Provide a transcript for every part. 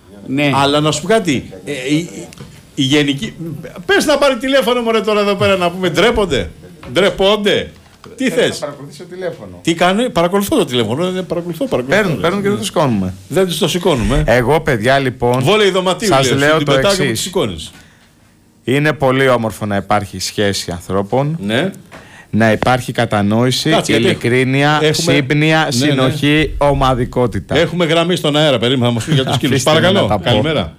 Ναι. Αλλά να σου πω κάτι. Η γενική. Πες να πάρει τηλέφωνο μωρέ τώρα εδώ πέρα να πούμε. Ντρέπονται. Τι θες? Παρακολουθήσω τηλέφωνο. Τι κάνει? Παρακολουθώ το τηλέφωνο. Παρακολουθώ. Παίρνουν και δεν το σηκώνουμε. Δεν τους το σηκώνουμε. Εγώ, παιδιά, λοιπόν. Βόλεϊ δωματίου. Σας λέω το εξής. Είναι πολύ όμορφο να υπάρχει σχέση ανθρώπων. Ναι. Να υπάρχει κατανόηση, ειλικρίνεια, σύμπνοια, συνοχή, ομαδικότητα. Έχουμε γραμμή στον αέρα, περίμενα να μας πει για τους σκύλους. Παρακαλώ, καλημέρα.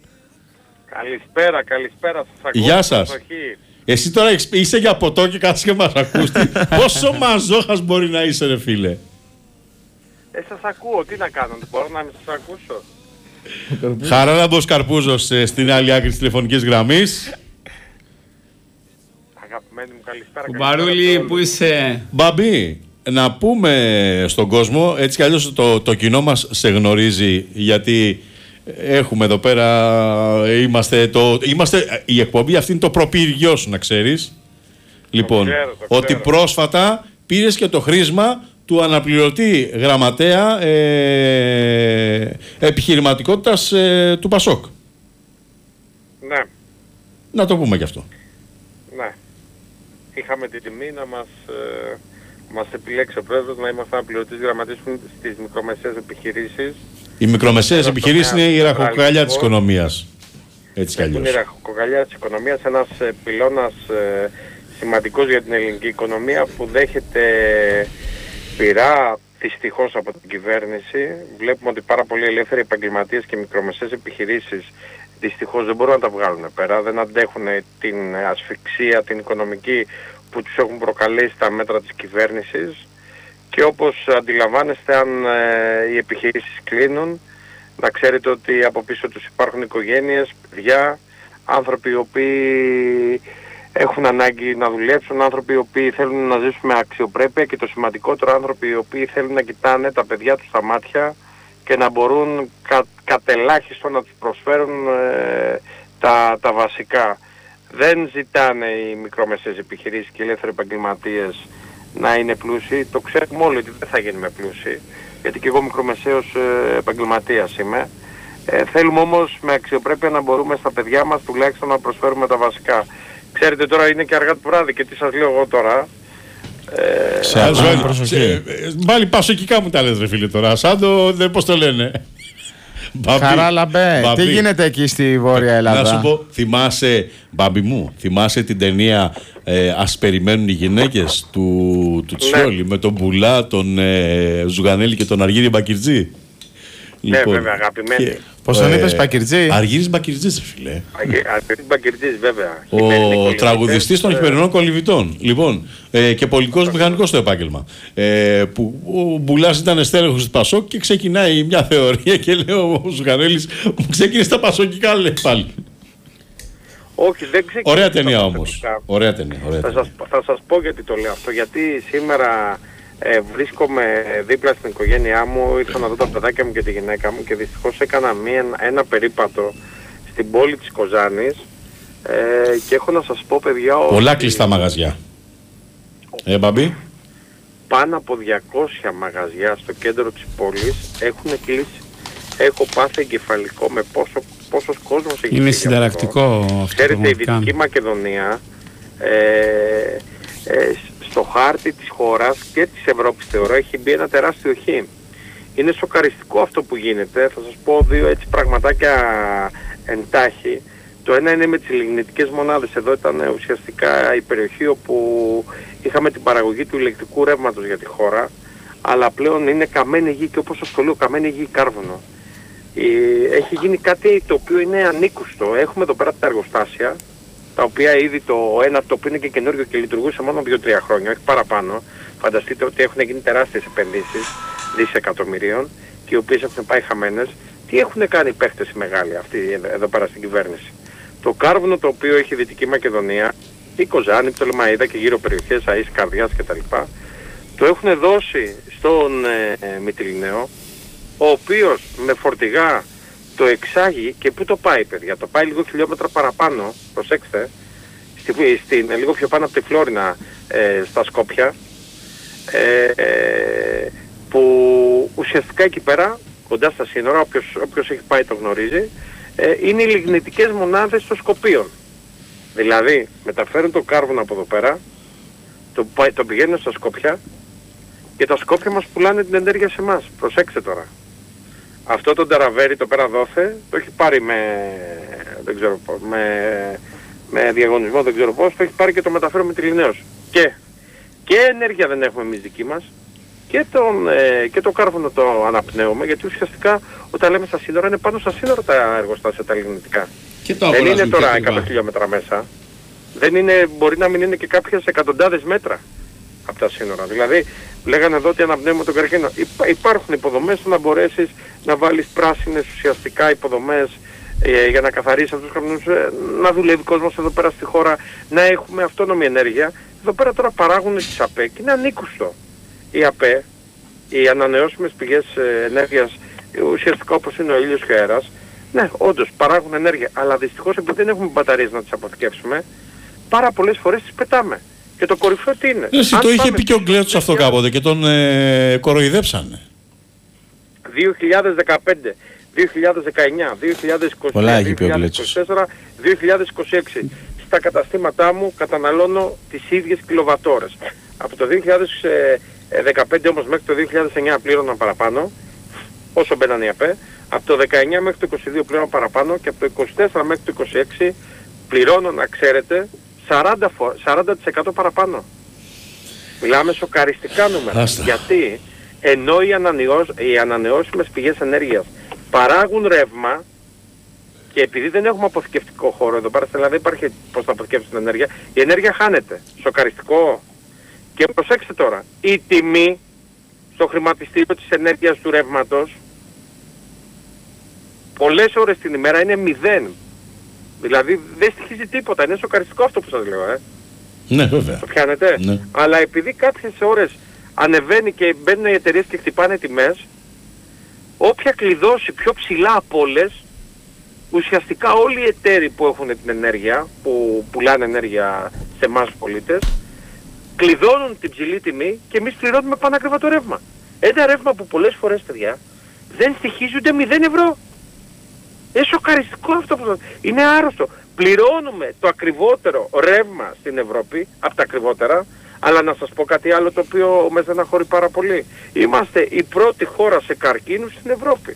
Καλησπέρα, σας ακούω. Γεια σας. Εσύ τώρα είσαι για ποτό και κάτσε και μας ακούς. Πόσο μαζόχας μπορεί να είσαι ρε φίλε? Σας ακούω, τι να κάνω, μπορώ να μην σας ακούσω? Χαρά να μπω Καρπούζος στην άλλη άκρη της τηλεφωνικής γραμμής. Αγαπημένη μου, καλησπέρα. Κουμπαρούλη, πού είσαι? Μπαμπή, να πούμε στον κόσμο, έτσι κι αλλιώς το κοινό μας σε γνωρίζει, γιατί έχουμε εδώ πέρα, είμαστε η εκπομπή αυτή είναι το προπύργιό σου, να ξέρεις. Λοιπόν, ότι πρόσφατα πήρες και το χρήσμα του αναπληρωτή γραμματέα επιχειρηματικότητας του Πασόκ. Ναι. Να το πούμε κι αυτό. Ναι. Είχαμε την τιμή να μας επιλέξει ο πρόεδρος να είμαστε αναπληρωτής γραμματής στις μικρομεσαίες επιχειρήσεις. Οι μικρομεσαίες επιχειρήσεις είναι η ραχοκοκαλιά της οικονομίας. Έτσι κι αλλιώς. Είναι η ραχοκοκαλιά της οικονομίας, ένας πυλώνας σημαντικός για την ελληνική οικονομία που δέχεται πειρά δυστυχώς από την κυβέρνηση. Βλέπουμε ότι πάρα πολλοί ελεύθεροι επαγγελματίες και μικρομεσαίες επιχειρήσεις δυστυχώς δεν μπορούν να τα βγάλουν πέρα, δεν αντέχουν την ασφυξία, την οικονομική που τους έχουν προκαλέσει τα μέτρα της κυβέρνησης. Και όπως αντιλαμβάνεστε, αν οι επιχειρήσεις κλείνουν, να ξέρετε ότι από πίσω τους υπάρχουν οικογένειες, παιδιά, άνθρωποι οι οποίοι έχουν ανάγκη να δουλέψουν, άνθρωποι οι οποίοι θέλουν να ζήσουν με αξιοπρέπεια και το σημαντικότερο, άνθρωποι οι οποίοι θέλουν να κοιτάνε τα παιδιά τους στα μάτια και να μπορούν κατελάχιστον να τους προσφέρουν τα βασικά. Δεν ζητάνε οι μικρομεσαίες επιχειρήσεις και οι ελεύθεροι επαγγελματίες να είναι πλούσιοι. Το ξέρουμε όλοι ότι δεν θα γίνουμε πλούσιοι, γιατί και εγώ μικρομεσαίος επαγγελματίας είμαι. Θέλουμε όμως με αξιοπρέπεια να μπορούμε στα παιδιά μας τουλάχιστον να προσφέρουμε τα βασικά. Ξέρετε, τώρα είναι και αργά το βράδυ και τι σας λέω εγώ τώρα. Πάλι πασοκικά μου τα λες ρε φίλε τώρα, σαν πώς το λένε. Χαράλαμπε, τι γίνεται εκεί στη Βόρεια Ελλάδα? Να σου πω, Μπάμπη μου, θυμάσαι την ταινία «Ας περιμένουν οι γυναίκες» του Τσιόλι, με τον Μπουλά, τον Ζουγανέλη και τον Αργύρι Μπακυρτζή? Ναι, βέβαια, αγαπημένη. Πώς τον είπες, Μπακυρτζή? Αργύρης Μπακυρτζής, ρε φίλε. Αργύρης Μπακυρτζής, βέβαια. Ο τραγουδιστής των χειμερινών κολυμβητών. Λοιπόν, και πολικός μηχανικός στο επάγγελμα. Που ο Μπουλάς ήταν στέλεχος της Πασόκ και ξεκινάει μια θεωρία και λέει ο Ζουγανέλης, μου ξεκίνησε τα πασοκικά, λέει πάλι. Όχι, δεν ξεκίνησε. Ωραία ταινία όμως. Ωραία ταινία. Θα σας πω γιατί το λέω αυτό. Γιατί σήμερα βρίσκομαι δίπλα στην οικογένειά μου, ήρθα να δω τα παιδάκια μου και τη γυναίκα μου και δυστυχώς έκανα ένα περίπατο στην πόλη της Κοζάνης και έχω να σας πω, παιδιά, πολλά κλειστά μαγαζιά. Μπαμπή. Πάνω από 200 μαγαζιά στο κέντρο της πόλης έχουν κλείσει. Έχω πάθει εγκεφαλικό με πόσος κόσμος έχει. Είναι συνταρακτικό αυτό. Ξέρετε, η Δυτική Μακεδονία στο χάρτη της χώρας και της Ευρώπης, θεωρώ, έχει μπει ένα τεράστιο χ. Είναι σοκαριστικό αυτό που γίνεται. Θα σας πω δύο έτσι πραγματάκια εντάχει. Το ένα είναι με τις λιγνητικές μονάδες. Εδώ ήταν ουσιαστικά η περιοχή όπου είχαμε την παραγωγή του ηλεκτρικού ρεύματος για τη χώρα, αλλά πλέον είναι καμένη γη και όπως σας το λέω, καμένη γη κάρβουνο. Έχει γίνει κάτι το οποίο είναι ανήκουστο. Έχουμε εδώ πέρα τα εργοστάσια, τα οποία ήδη το ένα το οποίο είναι και καινούργιο και λειτουργούσε μόνο 2-3 χρόνια, όχι παραπάνω. Φανταστείτε ότι έχουν γίνει τεράστιες επενδύσεις δισεκατομμυρίων και οι οποίες έχουν πάει χαμένες. Τι έχουν κάνει οι παίχτες οι μεγάλοι αυτοί εδώ πέρα στην κυβέρνηση? Το κάρβουνο το οποίο έχει η Δυτική Μακεδονία, η Κοζάνη, η Πτολεμαΐδα και γύρω περιοχές, Αΐς, Καρδιάς κτλ. Το έχουν δώσει στον Μυτιληναίο, ο οποίος με φορτηγά το εξάγει και πού το πάει, παιδιά? Το πάει λίγο χιλιόμετρα παραπάνω, προσέξτε, λίγο πιο πάνω από τη Φλόρινα, στα Σκόπια, που ουσιαστικά εκεί πέρα κοντά στα σύνορα, όποιος έχει πάει το γνωρίζει, είναι οι λιγνητικές μονάδες των Σκοπίων. Δηλαδή μεταφέρουν το κάρβουνο από εδώ πέρα, το πηγαίνουν στα Σκόπια και τα Σκόπια μας πουλάνε την ενέργεια σε εμάς. Προσέξτε τώρα. Αυτό το ταραβέρι το πέρα δόθε, το έχει πάρει δεν ξέρω πώς, με διαγωνισμό, δεν ξέρω πώς, το έχει πάρει και το μεταφέρουμε με τη Λινέως. Και ενέργεια δεν έχουμε εμείς δική μας και το κάρβουνο το αναπνέουμε, γιατί ουσιαστικά όταν λέμε στα σύνορα είναι πάνω στα σύνορα τα εργοστάσια τα λιγνητικά. Δεν είναι τώρα 100 χιλιόμετρα μέσα. Δεν είναι, μπορεί να μην είναι και κάποιες εκατοντάδες μέτρα από τα σύνορα. Δηλαδή λέγανε εδώ ότι αναπνέουμε τον καρκίνο. Υπάρχουν υποδομές να μπορέσεις να βάλεις πράσινες ουσιαστικά υποδομές για να καθαρίσεις αυτούς τους καπνούς, να δουλεύει κόσμος εδώ πέρα στη χώρα, να έχουμε αυτόνομη ενέργεια. Εδώ πέρα τώρα παράγουν τις ΑΠΕ και είναι ανήκουστο. Οι ΑΠΕ, οι ανανεώσιμες πηγές ενέργειας, ουσιαστικά όπως είναι ο ήλιος και ο αέρας, ναι, όντως παράγουν ενέργεια, αλλά δυστυχώς επειδή δεν έχουμε μπαταρίες να τις αποθηκεύσουμε, πάρα πολλές φορές τις πετάμε. Και το κορυφαίο τι είναι? Εσύ το είχε πει και ο Γκλέτσος αυτό κάποτε και τον κοροϊδέψανε. 2015, 2019, 2023, 2024, 2026. Στα καταστήματά μου καταναλώνω τις ίδιες κιλοβατόρες. Από το 2015 όμως μέχρι το 2009 πλήρωνα παραπάνω, όσο μπαίνανε οι ΑΠΕ. Από το 19 μέχρι το 22 πλήρωνα παραπάνω και από το 24 μέχρι το 26 πληρώνω, να ξέρετε, 40% παραπάνω. Μιλάμε σοκαριστικά νούμερα. Γιατί ενώ οι ανανεώσιμες πηγές ενέργειας παράγουν ρεύμα και επειδή δεν έχουμε αποθηκευτικό χώρο εδώ πέρα, δηλαδή υπάρχει πώς να αποθηκεύσει την ενέργεια, η ενέργεια χάνεται. Σοκαριστικό. Και προσέξτε τώρα, η τιμή στο χρηματιστήριο της ενέργειας του ρεύματος πολλές ώρες την ημέρα είναι 0. Δηλαδή δεν στοιχίζει τίποτα. Είναι σοκαριστικό αυτό που σας λέω. Ναι, βέβαια. Το πιάνετε? Ναι. Αλλά επειδή κάποιες ώρες ανεβαίνει και μπαίνουν οι εταιρείες και χτυπάνε τιμές, όποια κλειδώσει πιο ψηλά από όλες, ουσιαστικά όλοι οι εταίροι που έχουν την ενέργεια, που πουλάνε ενέργεια σε εμάς τους πολίτες, κλειδώνουν την ψηλή τιμή και εμείς πληρώνουμε πανάκριβα το ρεύμα. Ένα ρεύμα που πολλές φορές, παιδιά, δεν στοιχίζει ούτε 0 ευρώ. Είναι σοκαριστικό αυτό που είναι άρρωστο. Πληρώνουμε το ακριβότερο ρεύμα στην Ευρώπη, από τα ακριβότερα, αλλά να σας πω κάτι άλλο το οποίο με στεναχωρεί πάρα πολύ. Είμαστε η πρώτη χώρα σε καρκίνους στην Ευρώπη.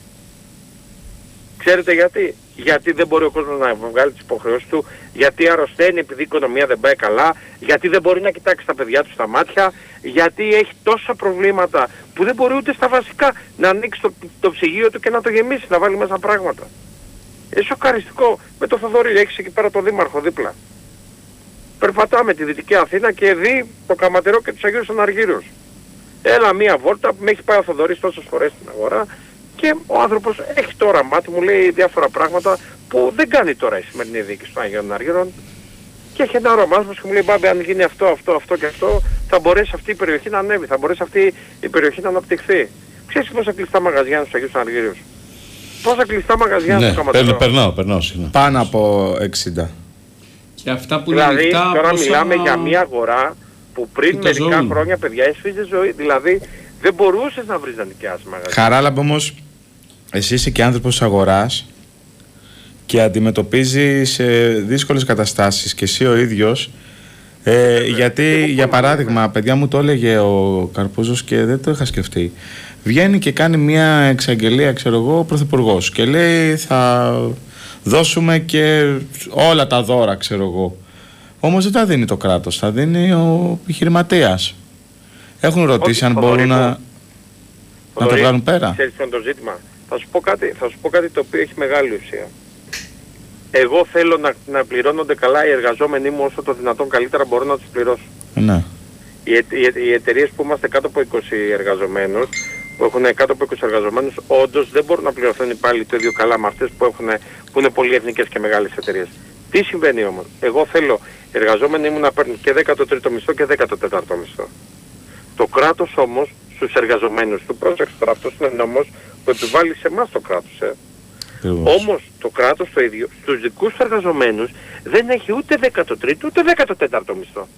Ξέρετε γιατί? Γιατί δεν μπορεί ο κόσμος να βγάλει τις υποχρεώσεις του, γιατί αρρωσταίνει επειδή η οικονομία δεν πάει καλά, γιατί δεν μπορεί να κοιτάξει τα παιδιά του στα μάτια, γιατί έχει τόσα προβλήματα που δεν μπορεί ούτε στα βασικά να ανοίξει το ψυγείο του και να το γεμίσει, να βάλει μέσα πράγματα. Είναι σοκαριστικό. Με το Θοδωρή, έχεις εκεί πέρα το δήμαρχο δίπλα. Περπατάμε τη Δυτική Αθήνα και δει το Καματερό και τους Αγίους Αναργύρους. Έλα μία βόλτα που με έχει πάει ο Θοδωρής τόσες φορές στην αγορά και ο άνθρωπος έχει το όραμά του, μου λέει διάφορα πράγματα που δεν κάνει τώρα η σημερινή διοίκηση των Αγίων Αναργύρων και έχει ένα όραμά μας και μου λέει μπάμπη, αν γίνει αυτό και αυτό θα μπορέσει αυτή η περιοχή να ανέβει, θα μπορέσει αυτή η περιοχή να αναπτυχθεί. Ξέρεις πόσα κλειστά μαγαζιά είναι στους Αγίους Αναργύρους? Πόσα κλειστά μαγαζιά είναι στο Καματερό? Περνάω συχνά. Πάνω από 60. Και αυτά που είναι δηλαδή ανοιχτά, τώρα πόσα... μιλάμε για μια αγορά που πριν μερικά χρόνια, παιδιά, έσφιζε ζωή. Δηλαδή δεν μπορούσες να βρεις να νοικιάσεις μαγαζιά. Χαράλαμπε όμως, εσύ είσαι και άνθρωπος αγοράς και αντιμετωπίζεις δύσκολες καταστάσεις και εσύ ο ίδιος. Γιατί, για παράδειγμα, παιδιά μου το έλεγε ο Καρπούζος και δεν το είχα σκεφτεί. Βγαίνει και κάνει μια εξαγγελία, ξέρω εγώ, ο Πρωθυπουργός και λέει θα δώσουμε και όλα τα δώρα, ξέρω εγώ. Όμως δεν τα δίνει το κράτος, τα δίνει ο επιχειρηματίας. Έχουν ρωτήσει αν μπορούν να το βγάλουν πέρα. Ξέρεις ποιο είναι το ζήτημα? Θα σου πω κάτι το οποίο έχει μεγάλη ουσία. Εγώ θέλω να πληρώνονται καλά οι εργαζόμενοι μου όσο το δυνατόν καλύτερα μπορώ να τους πληρώσω. Ναι. Οι εταιρείες που είμαστε κάτω από 20 εργαζομένους, που έχουν κάτω από 20 εργαζομένους, όντως δεν μπορούν να πληρωθούν πάλι το ίδιο καλά με αυτές που είναι πολυεθνικές και μεγάλες εταιρείες. Τι συμβαίνει όμως? Εγώ θέλω οι εργαζόμενοι μου να παίρνουν και 13ο μισθό και 14ο μισθό. Το κράτος όμως στους εργαζομένους του, πρόσεξε τώρα, αυτός είναι νόμος που επιβάλλει σε εμάς το κράτος. Όμως το κράτος το ίδιο στους δικούς του εργαζομένους δεν έχει ούτε 13ο ούτε 14ο μισθό.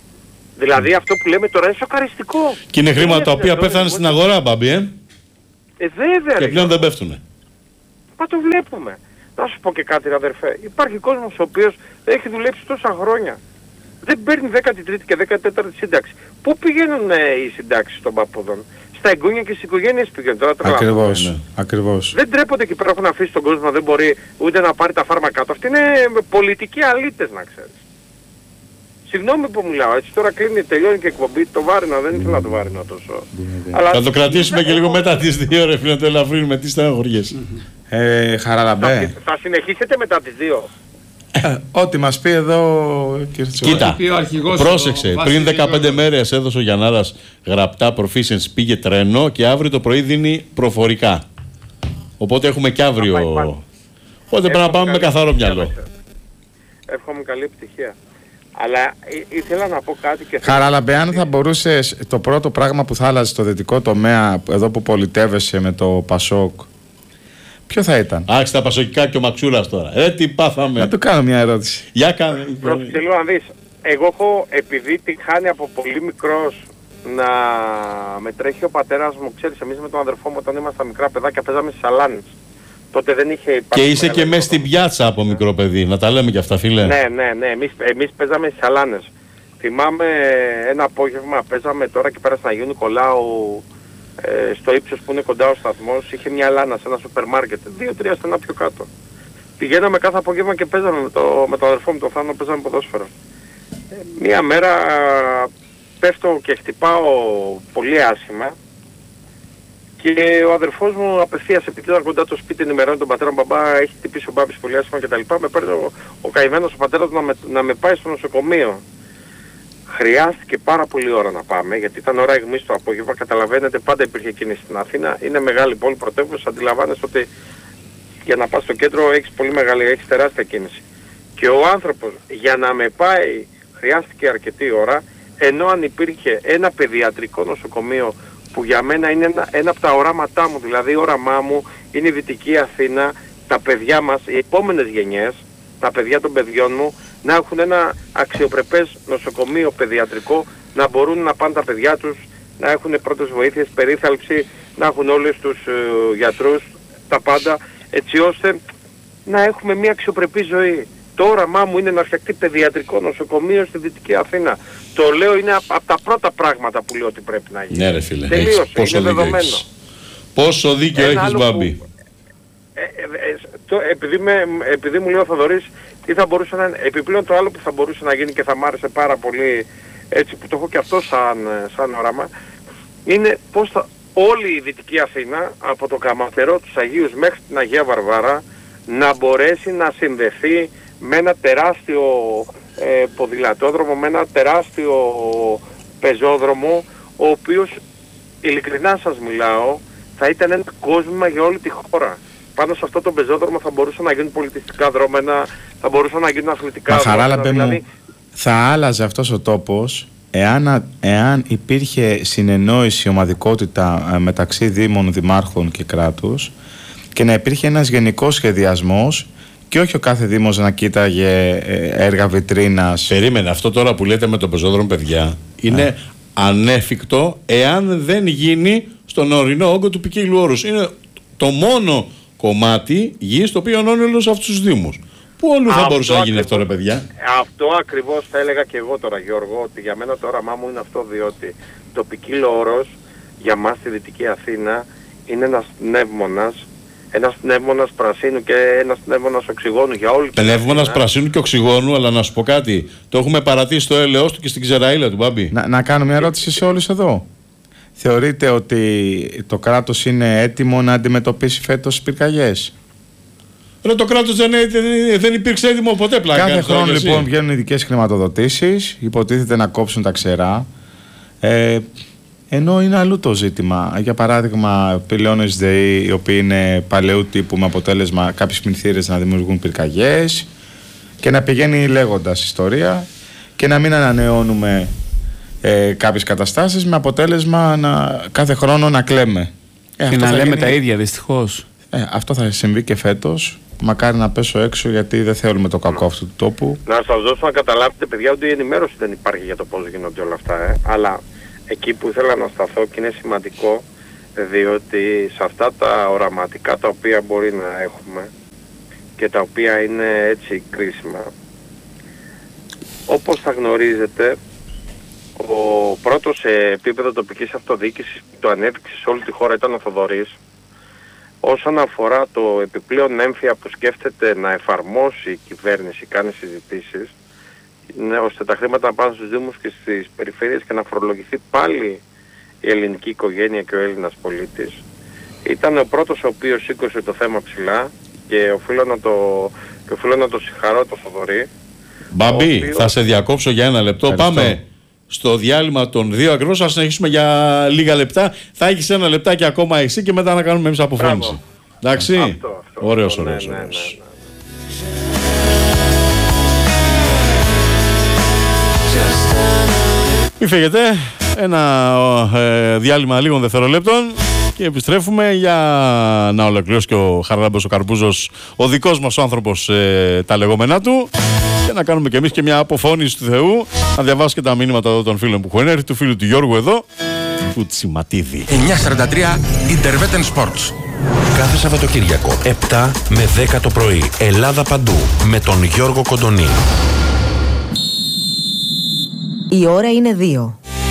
Δηλαδή αυτό που λέμε τώρα είναι σοκαριστικό. Και είναι χρήματα τα οποία πέφτανε στην αγορά, μπαμπή, Βέβαια. Και πλέον δεν πέφτουνε. Μα το βλέπουμε. Να σου πω και κάτι, ρε αδερφέ. Υπάρχει κόσμος ο οποίος έχει δουλέψει τόσα χρόνια. Δεν παίρνει 13η και 14η σύνταξη. Πού πηγαίνουν οι συντάξεις των παππούδων? Στα εγγόνια και στις οικογένειες πηγαίνουν. Τώρα Ακριβώς. δεν τρέπονται εκεί πέρα, έχουν αφήσει τον κόσμο να δεν μπορεί ούτε να πάρει τα φάρμακά του. Αυτοί είναι πολιτικοί αλήτες, να ξέρεις. Συγγνώμη που μιλάω, έτσι τώρα τελειώνει και εκπομπή, το βάρινα, δεν ήθελα να το βάρινα τόσο. Αλλά Θα το κρατήσουμε και λίγο μετά τις 2 ρε φίλε, το ελαφρύνουμε, με τι στεναχωριές. Χαραλαμπέ. Θα συνεχίσετε μετά τις 2. Ό,τι μας πει εδώ, κύριε Τσιόδρα. Κοίτα, πει ο αρχηγός πρόσεξε, εδώ, πριν Βασίλης 15 μέρες έδωσε ο Γιαννάρας γραπτά προφήσενς, πήγε τρένο και αύριο το πρωί δίνει προφορικά. Οπότε έχουμε και αύριο. Οπότε πρέπει να πάμε με καθαρό μυαλό. Εύχομαι καλή επιτυχία. Αλλά ήθελα να πω κάτι και... Χαράλαμπε, αν θα μπορούσες, το πρώτο πράγμα που θα άλλαζε στο δυτικό τομέα, εδώ που πολιτεύεσαι με το Πασόκ, ποιο θα ήταν? Άξι τα πασοκικά και ο Μαξούρας τώρα. Τι πάθαμε. Να του κάνω μια ερώτηση. Για κάνε. Θέλω να δεις, εγώ έχω, επειδή την χάνει από πολύ μικρός να με τρέχει ο πατέρας μου, ξέρεις, εμείς με τον αδερφό μου όταν ήμασταν μικρά παιδάκια παίζαμε στις σαλάνες. Τότε δεν είχε υπάρξει. Και είσαι και μέσα στην πιάτσα από μικρό παιδί, να τα λέμε και αυτά, φίλε. Ναι, εμείς παίζαμε στις σαλάνες. Θυμάμαι ένα απόγευμα, παίζαμε τώρα και πέρα στην Αγίου Νικολάου, στο ύψος που είναι κοντά ο σταθμός, είχε μια λάνα σε ένα σούπερ μάρκετ, 2-3 στενά πιο κάτω. Πηγαίναμε κάθε απόγευμα και παίζαμε με τον αδερφό μου, τον Θάνο, παίζαμε ποδόσφαιρο. Μία μέρα πέφτω και χτυπάω πολύ άσχημα και ο αδερφός μου απευθείας, επειδή ήταν κοντά το σπίτι, ενημερώνει τον πατέρα μου, μπαμπά, έχει χτυπήσει ο Μπάμπης πολύ άσχημα κτλ. Με παίρνει ο καημένος ο πατέρας μου να με πάει στο νοσοκομείο. Χρειάστηκε πάρα πολύ ώρα να πάμε, γιατί ήταν ώρα αιχμής το απόγευμα. Καταλαβαίνετε, πάντα υπήρχε κίνηση στην Αθήνα. Είναι μεγάλη πόλη, πρωτεύουσα. Αντιλαμβάνεσαι ότι για να πας στο κέντρο έχεις πολύ μεγάλη, έχεις τεράστια κίνηση. Και ο άνθρωπος για να με πάει χρειάστηκε αρκετή ώρα, ενώ αν υπήρχε ένα παιδιατρικό νοσοκομείο που για μένα είναι ένα από τα οράματά μου, δηλαδή η όραμά μου είναι η Δυτική Αθήνα, τα παιδιά μας, οι επόμενες γενιές, τα παιδιά των παιδιών μου, να έχουν ένα αξιοπρεπές νοσοκομείο παιδιατρικό, να μπορούν να πάνε τα παιδιά τους, να έχουν πρώτες βοήθειες, περίθαλψη, να έχουν όλους τους γιατρούς, τα πάντα, έτσι ώστε να έχουμε μια αξιοπρεπή ζωή. Το όραμά μου είναι να φτιαχτεί παιδιατρικό νοσοκομείο στη Δυτική Αθήνα. Το λέω, είναι από τα πρώτα πράγματα που λέω ότι πρέπει να γίνει. Ναι ρε φίλε, τελείωσε, πόσο είναι δίκιο δεδομένο. έχεις. Πόσο δίκιο έχεις, Μπάμπη. Επειδή μου λέει ο Θοδωρής, τι θα μπορούσε να είναι, επιπλέον το άλλο που θα μπορούσε να γίνει και θα μ' άρεσε πάρα πολύ, έτσι που το έχω και αυτό σαν όραμα, είναι πως όλη η Δυτική Αθήνα, από το Καματερό τους Αγίους μέχρι την Αγία Βαρβάρα, να μπορέσει να συνδεθεί με ένα τεράστιο ποδηλατόδρομο, με ένα τεράστιο πεζόδρομο, ο οποίος, ειλικρινά σας μιλάω, θα ήταν ένα κόσμημα για όλη τη χώρα. Πάνω σε αυτό το πεζόδρομο θα μπορούσαν να γίνουν πολιτιστικά δρόμενα, θα μπορούσαν να γίνουν αθλητικά δρόμενα. Δηλαδή... θα άλλαζε αυτός ο τόπος εάν υπήρχε συνεννόηση, ομαδικότητα μεταξύ δήμων, δημάρχων και κράτους και να υπήρχε ένας γενικός σχεδιασμός και όχι ο κάθε δήμος να κοίταγε έργα βιτρίνας. Περίμενε, αυτό τώρα που λέτε με το πεζόδρομο, παιδιά, είναι ανέφικτο εάν δεν γίνει στον ορεινό όγκο του ποικίλου όρους. Είναι το μόνο κομμάτι γης το οποίο είναι όλους αυτούς τους δήμους. Πού όλου θα μπορούσε να γίνει αυτό, ρε παιδιά? Αυτό ακριβώς θα έλεγα και εγώ τώρα, Γιώργο, ότι για μένα το όραμά μου είναι αυτό, διότι το ποικίλο όρος για μας στη Δυτική Αθήνα είναι ένας πνεύμονας πρασίνου και ένας πνεύμονας οξυγόνου για όλη την Πνεύμονας Αθήνα. πρασίνου και οξυγόνου, αλλά να σου πω κάτι, το έχουμε παρατήσει στο έλεος του και στην Ξεραΐλα του, Μπάμπη. Να κάνω μια ερώτηση σε όλους εδώ. Θεωρείτε ότι το κράτος είναι έτοιμο να αντιμετωπίσει φέτος πυρκαγιές? Ρε, το κράτος δεν υπήρξε έτοιμο ποτέ, πλάκα. Κάθε χρόνο λοιπόν βγαίνουν ειδικές χρηματοδοτήσεις, υποτίθεται να κόψουν τα ξερά, ενώ είναι αλλού το ζήτημα. Για παράδειγμα, πυλώνες ΔΕΗ, οι οποίοι είναι παλαιού τύπου, με αποτέλεσμα κάποιες πληθύρες να δημιουργούν πυρκαγιές και να πηγαίνει λέγοντας ιστορία και να μην ανανεώνουμε κάποιες καταστάσεις, με αποτέλεσμα κάθε χρόνο να κλαίμε. Και να λέμε τα ίδια, δυστυχώς. Αυτό θα συμβεί και φέτος. Μακάρι να πέσω έξω, γιατί δεν θέλουμε το κακό αυτού του τόπου. Να σας δώσω να καταλάβετε, παιδιά, ότι η ενημέρωση δεν υπάρχει για το πώς γίνονται όλα αυτά. Αλλά εκεί που ήθελα να σταθώ και είναι σημαντικό διότι σε αυτά τα οραματικά τα οποία μπορεί να έχουμε και τα οποία είναι έτσι κρίσιμα, όπως θα γνωρίζετε, ο πρώτος σε επίπεδο τοπικής αυτοδιοίκησης που το ανέδειξε σε όλη τη χώρα ήταν ο Θοδωρής. Όσον αφορά το επιπλέον έμφυα που σκέφτεται να εφαρμόσει η κυβέρνηση, κάνει συζητήσεις, ναι, ώστε τα χρήματα να πάνε στους Δήμους και στις περιφέρειες και να φορολογηθεί πάλι η ελληνική οικογένεια και ο Έλληνας πολίτης, ήταν ο πρώτος ο οποίος σήκωσε το θέμα ψηλά και οφείλω να το συγχαρώ το Θοδωρή. Μπαμπή, οποίος... θα σε διακόψω για ένα λεπτό. Ευχαριστώ. Πάμε στο διάλειμμα των 2 ακριβώς. Θα συνεχίσουμε για λίγα λεπτά. Θα έχεις ένα λεπτάκι ακόμα εσύ και μετά να κάνουμε εμείς αποφώνηση. Μπράβο. Εντάξει. Αυτό, Ωραίος. ναι. Μη φύγετε. Ένα διάλειμμα λίγων δευτερολέπτων και επιστρέφουμε για να ολοκληρώσει και ο Χαράλαμπος ο Καρπούζος, ο δικός μας ο άνθρωπος, τα λεγόμενά του, και να κάνουμε και εμείς και μια αποφώνηση του Θεού. Να διαβάσω και τα μήνυματα εδώ των φίλων που έχουν έρθει, του φίλου του Γιώργου εδώ, του Τσιματίδη. 9:43 Interveten Sports. Κάθε Σαββατοκύριακο 7 με 10 το πρωί, Ελλάδα παντού, με τον Γιώργο Κοντονή. Η ώρα είναι 2.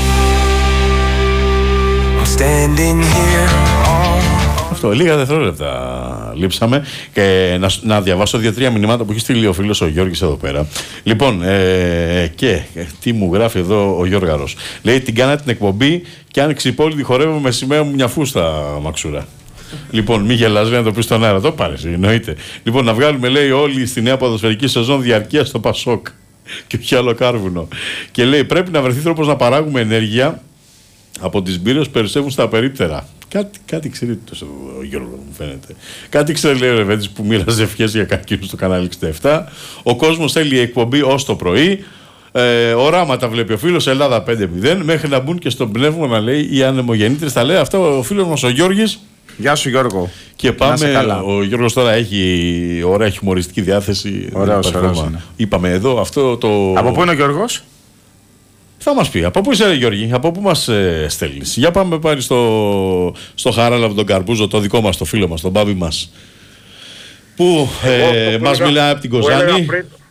Αυτό, λίγα δευτερόλεπτα λείψαμε. Και να διαβάσω 2-3 μηνύματα που έχει στείλει ο φίλος ο Γιώργης εδώ πέρα. Λοιπόν, και τι μου γράφει εδώ ο Γιώργαρος. Λέει, την κάνα την εκπομπή και αν ξυπόλυτη χορεύω με σημαία μου μια φούστα, Μαξούρα. Λοιπόν, μη γελάς, να το πει στον αέρα, το πάρεις, εννοείται. Λοιπόν, να βγάλουμε, λέει, όλοι στη νέα ποδοσφαιρική σεζόν διαρκεία στο Πασόκ και όχι άλλο κάρβουνο. Και λέει, πρέπει να βρεθεί τρόπος να παράγουμε ενέργεια από τις μπύρες που περισσεύουν στα περίπτερα. Κάτι ξέρει το Γιώργο, μου φαίνεται. Κάτι ξέρει, λέει ο Ρεβέντης, που μοίραζε ευχές για καρκίνους στο κανάλι 67. Ο κόσμος θέλει εκπομπή ως το πρωί. Οράματα βλέπει ο φίλος, Ελλάδα 5-0. Μέχρι να μπουν και στον πνεύμα, να λέει, οι ανεμογεννήτρες. Τα λέει αυτό ο φίλος μας ο Γιώργης. Γεια σου Γιώργο. Και πάμε, ο Γιώργος τώρα έχει ωραία χιουμοριστική διάθεση. Ωραίος είναι. Είπαμε εδώ αυτό το... Από πού είναι ο Γιώργος? Θα μας πει. Από πού είσαι, Γιώργη, από πού μας στέλνεις? Για πάμε πάλι στο Χαράλαμπο τον Καρπούζο, το δικό μας, το φίλο μας, τον Μπάμπη μας, που μας μιλάει από την Κοζάνη.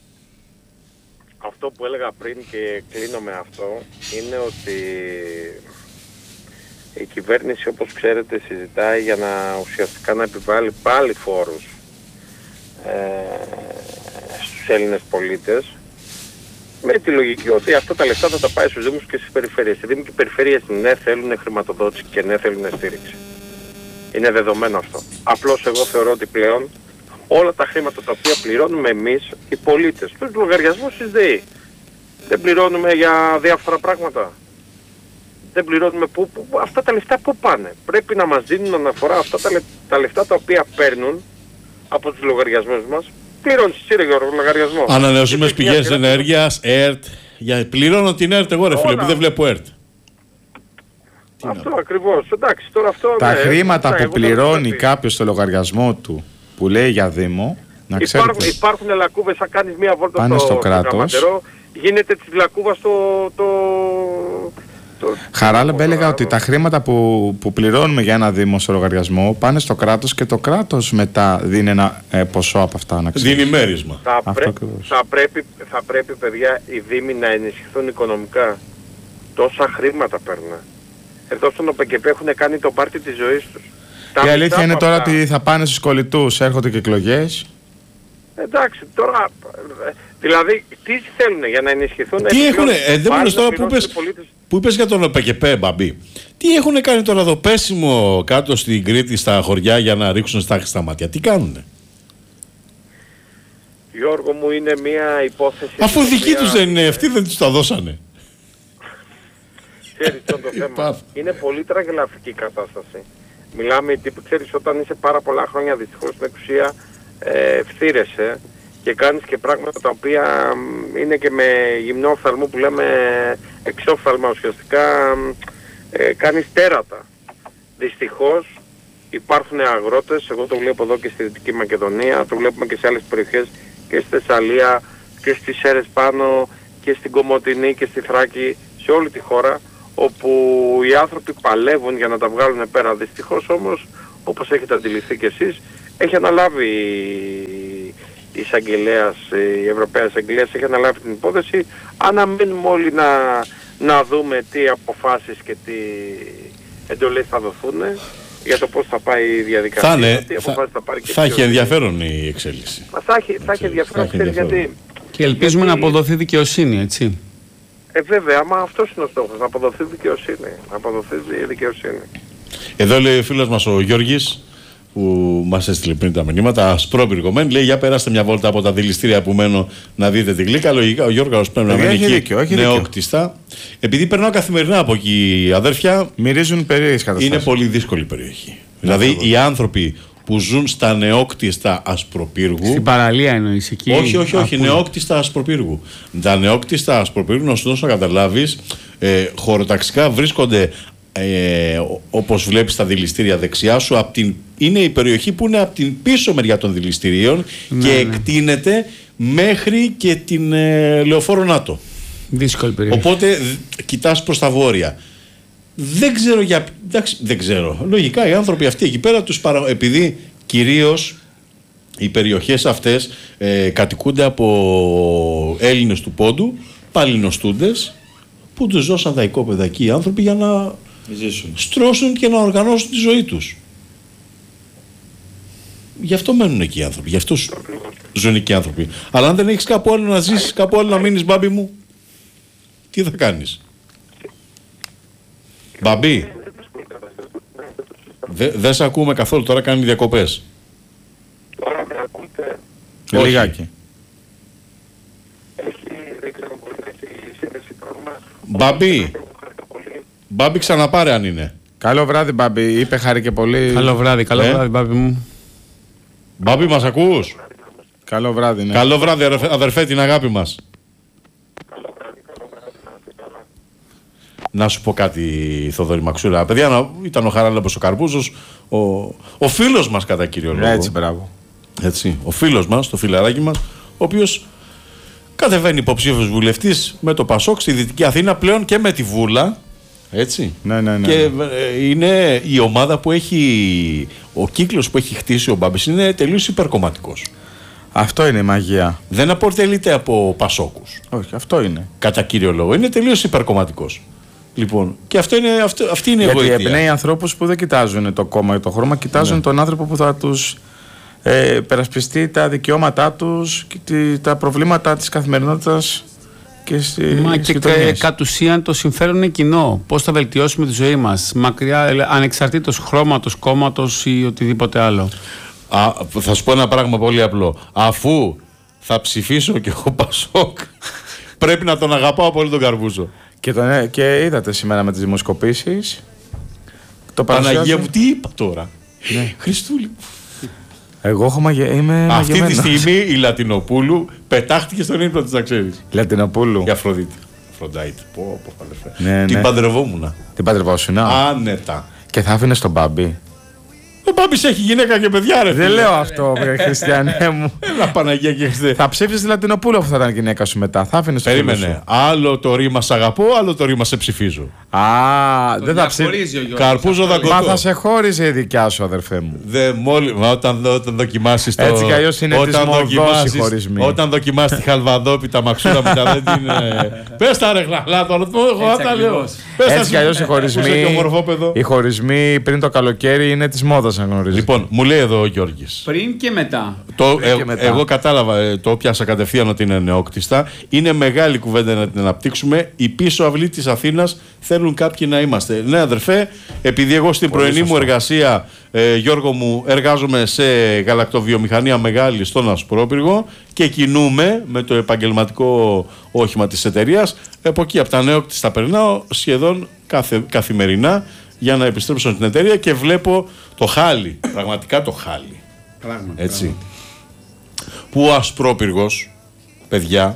Αυτό που έλεγα πριν και κλείνω με αυτό είναι ότι η κυβέρνηση, όπως ξέρετε, συζητάει για να ουσιαστικά να επιβάλλει πάλι φόρους στους Έλληνες πολίτες, με τη λογική ότι αυτά τα λεφτά θα τα πάει στους Δήμους και στις περιφέρειες. Οι Δήμοι και οι περιφέρειες ναι θέλουν χρηματοδότηση και ναι θέλουν στήριξη. Είναι δεδομένο αυτό. Απλώς εγώ θεωρώ ότι πλέον όλα τα χρήματα τα οποία πληρώνουμε εμείς οι πολίτες, τους λογαριασμούς της ΔΕΗ, δεν πληρώνουμε για διάφορα πράγματα. Δεν πληρώνουμε αυτά τα λεφτά πού πάνε. Πρέπει να μας δίνουν αναφορά αυτά τα λεφτά τα οποία παίρνουν από τους λογαριασμούς μας. Πληρώνεις εσύ ρε Γιώργο λογαριασμό. Ανανεώσιμες πηγές ενέργειας, ΕΡΤ. Πληρώνω την ΕΡΤ εγώ ρε φίλε, που δεν βλέπω ΕΡΤ. Αυτό ακριβώς. Εντάξει, τώρα αυτό... Τα χρήματα που πληρώνει κάποιος στο λογαριασμό του, που λέει για Δήμο, να ξέρετε... Υπάρχουν λακκούβες, θα κάνεις μία βόλτα στο κράτος. Γίνεται της λακκούβας Χαράλαμπε, έλεγα ότι τα χρήματα που πληρώνουμε για ένα Δήμο στο λογαριασμό πάνε στο κράτος και το κράτος μετά δίνει ένα ποσό από αυτά, να ξέρετε. Δίνει μέρισμα. Θα πρέπει, παιδιά, οι Δήμοι να ενισχυθούν οικονομικά. Τόσα χρήματα παίρνουν. Εδώ στον ΟΠΕΚΕΠ έχουν κάνει το πάρτι της ζωής τους. Η αλήθεια είναι τώρα ότι θα πάνε στους κολλητούς, έρχονται και εκλογές. Εντάξει, τώρα, δηλαδή, τι θέλουν για να ενισχυθούν? Τι έχουν, δεν μπορείς τώρα που είπες για τον ΟΠΕΚΕΠ, Μπαμπή. Τι έχουν κάνει τώρα εδώ, πέσιμο κάτω στην Κρήτη, στα χωριά, για να ρίξουν στάχη στα μάτια? Τι κάνουνε? Γιώργο μου, είναι μια υπόθεση... Αφού δικοί τους δεν είναι, αυτοί δεν τους τα δώσανε. Ξέρεις το θέμα. Είναι πολύ τραγελαφική κατάσταση. Μιλάμε, ξέρεις, όταν είσαι πάρα πολλά χρόνια δυστυχώς στην εξουσία, φθήρεσαι και κάνεις και πράγματα τα οποία είναι και με γυμνό οφθαλμό, που λέμε εξόφθαλμα ουσιαστικά, κάνεις τέρατα. Δυστυχώς υπάρχουν αγρότες, εγώ το βλέπω εδώ και στη Δυτική Μακεδονία, το βλέπουμε και σε άλλες περιοχές, και στη Θεσσαλία και στις Σέρρες πάνω και στην Κομοτηνή και στη Θράκη, σε όλη τη χώρα, όπου οι άνθρωποι παλεύουν για να τα βγάλουν πέρα. Δυστυχώς όμως, όπως έχετε αντιληφθεί κι εσείς, έχει αναλάβει η εισαγγελέας, η Ευρωπαία Εισαγγελέας έχει αναλάβει την υπόθεση. Αναμένουμε όλοι να δούμε τι αποφάσεις και τι εντολές θα δοθούν για το πώς θα πάει η διαδικασία. Θα έχει ενδιαφέρον η εξέλιξη. Θα έχει ενδιαφέρον, γιατί... Και ελπίζουμε να αποδοθεί δικαιοσύνη, έτσι. Βέβαια, άμα αυτός είναι ο στόχος, να αποδοθεί δικαιοσύνη. Εδώ λέει ο φίλος μας ο Γιώργης, που μας έστειλε πριν τα μηνύματα, ασπρόπυργο μεν, λέει για περάστε μια βόλτα από τα δηληστήρια που μένω να δείτε τη Γλύκα. Λογικά ο Γιώργος πρέπει να μένει εκεί νεόκτιστα. Επειδή περνάω καθημερινά από εκεί, αδέρφια, μυρίζουν περίεργες καταστάσεις. Είναι πολύ δύσκολη περιοχή. Δηλαδή οι άνθρωποι που ζουν στα νεόκτιστα Ασπροπύργου. Στην παραλία εννοείς εκεί. Όχι, νεόκτιστα Ασπροπύργου. Τα νεόκτιστα Ασπροπύργου, να σου δώσω να καταλάβεις, χωροταξικά βρίσκονται, όπως βλέπεις στα δηληστήρια δεξιά σου, είναι η περιοχή που είναι από την πίσω μεριά των δηληστηρίων και εκτείνεται μέχρι και την Λεωφόρο Νάτο. Δύσκολη περιοχή. Οπότε κοιτάς προς τα βόρεια. Δεν ξέρω. Λογικά οι άνθρωποι αυτοί εκεί πέρα επειδή κυρίως οι περιοχές αυτές κατοικούνται από Έλληνες του Πόντου, παλινοστούντες, που τους δώσαν τα οικόπεδα εκεί οι άνθρωποι για να στρώσουν και να οργανώσουν τη ζωή τους. Γι' αυτό μένουν εκεί οι άνθρωποι, γι' αυτό ζουν εκεί οι άνθρωποι. Αλλά αν δεν έχεις κάπου άλλο να ζήσεις, κάπου άλλο να μείνεις, Μπάμπη μου, τι θα κάνεις? Μπαμπή, δεν σε ακούμε καθόλου, τώρα κάνει διακοπές. Τώρα με ακούτε? Λιγάκι. Μπάμπη, ξαναπάρε αν είναι. Καλό βράδυ, Μπάμπη, είπε χάρη και πολύ. Καλό βράδυ, Μπάμπη μου. Μπάμπη, μας ακούς? Καλό βράδυ, ναι. Καλό βράδυ, αδερφέ, την αγάπη μας. Να σου πω κάτι, Θοδωρή Μαξούρα. Παιδιά, ήταν ο Χαράλαμπος ο Καρπούζος, ο φίλος μας κατά κύριο λόγο. Έτσι, μπράβο. Έτσι, ο φίλος μας, το φιλαράκι μας, ο οποίος κατεβαίνει υποψήφιος βουλευτής με το Πασόκ στη Δυτική Αθήνα, πλέον και με τη Βούλα. Έτσι. Ναι. Και είναι η ομάδα που έχει, ο κύκλος που έχει χτίσει ο Μπάμπης είναι τελείως υπερκομματικός. Αυτό είναι η μαγεία. Δεν αποτελείται από Πασόκους. Όχι, αυτό είναι. Κατά κύριο λόγο. Είναι τελείως υπερκομματικός. Λοιπόν, και αυτή είναι η γιατί γοητεία. εμπνέει ανθρώπους που δεν κοιτάζουν το κόμμα ή το χρώμα, κοιτάζουν τον άνθρωπο που θα τους περασπιστεί τα δικαιώματά τους και τα προβλήματα της καθημερινότητας και κατ' ουσίαν το συμφέρον είναι κοινό. Πώς θα βελτιώσουμε τη ζωή μας, μακριά, ανεξαρτήτως χρώματος, κόμματος ή οτιδήποτε άλλο. Θα σου πω ένα πράγμα πολύ απλό. Αφού θα ψηφίσω και εγώ Πασόκ, πρέπει να τον αγαπάω πολύ τον Καρπούζο. Και είδατε σήμερα με τις δημοσκοπήσεις. Παναγία μου, τι είπα τώρα? Ναι. Χριστούλη. Εγώ είμαι αυτή μαγεμένος. τη στιγμή η Λατινοπούλου πετάχτηκε στον ύπνο της, να ξέρεις. Λατινοπούλου. Η Αφροδίτη. Αφροντάιτη. Ναι, την ναι. παντρευόμουνα. Την παντρευόσουνα. Άνετα. Και θα άφηνες τον Μπάμπη. Ο Μπάμπης έχει γυναίκα και παιδιά, ρε. Δεν λέω αυτό, Χριστιανέ μου. Έλα, Παναγία και Χριστέ. Θα ψήφισες τη Λατινοπούλου αφού θα ήταν γυναίκα σου μετά. Θα άφηνες τον Περίμενε. Άλλο το ρήμα σ' αγαπώ, άλλο το ρήμα σε ψηφίζω. Δεν θα ψήφισες. Καρπούζο δαγκωτό. Μα θα σε χώριζε η δικιά σου, αδερφέ μου. Όταν δοκιμάσεις το. Έτσι κι αλλιώς είναι της μοδός οι χωρισμοί. Όταν δοκιμάσεις τη χαλβαδόπιτα μαξούρα μετά δεν την. Πες τα ρε γλάχλα, εγώ τα λέω. Έτσι κι αλλιώς οι χωρισμοί πριν το καλοκαίρι είναι της μόδας, αν γνωρίζεις. Λοιπόν, μου λέει εδώ ο Γιώργης. Πριν και μετά. Εγώ κατάλαβα, το πιάσα κατευθείαν ότι είναι νεόκτιστα. Είναι μεγάλη κουβέντα να την αναπτύξουμε. Η πίσω αυλή της Αθήνας θέλουν κάποιοι να είμαστε. Ναι, αδερφέ, επειδή εγώ στην πρωινή μου εργασία, Γιώργο μου, εργάζομαι σε γαλακτοβιομηχανία μεγάλη στον Ασπρόπυργο και κινούμε με το επαγγελματικό όχημα της εταιρείας. Από εκεί, από τα νεόκτιστα περνάω σχεδόν καθημερινά για να επιστρέψω στην εταιρεία και βλέπω το χάλι, πραγματικά το χάλι. Έτσι. Που ο Ασπρόπυργος, παιδιά,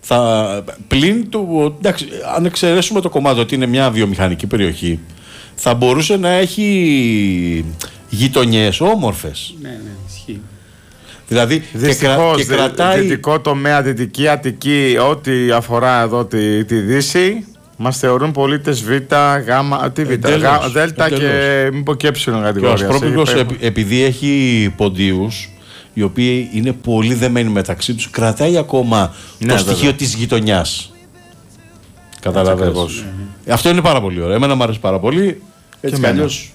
πλην του, εντάξει, αν εξαιρέσουμε το κομμάτι ότι είναι μια βιομηχανική περιοχή, θα μπορούσε να έχει γειτονιές όμορφες. Ναι, ισχύει. Δηλαδή δυστυχώς, κρατάει δυτικό τομέα, Δυτική Αττική, ό,τι αφορά εδώ τη Δύση, Μας θεωρούν πολίτες Β, Γ, τι Β, Δέλτα και μην πω και κατηγορία. Και ο Ασπρόπυργος επειδή έχει ποντίους, οι οποίοι είναι πολύ δεμένοι μεταξύ τους, κρατάει ακόμα το στοιχείο της γειτονιάς. Καταλαβαίνεις. Αυτό είναι πάρα πολύ ωραίο. Εμένα μου αρέσει πάρα πολύ. Έτσι κι αλλιώς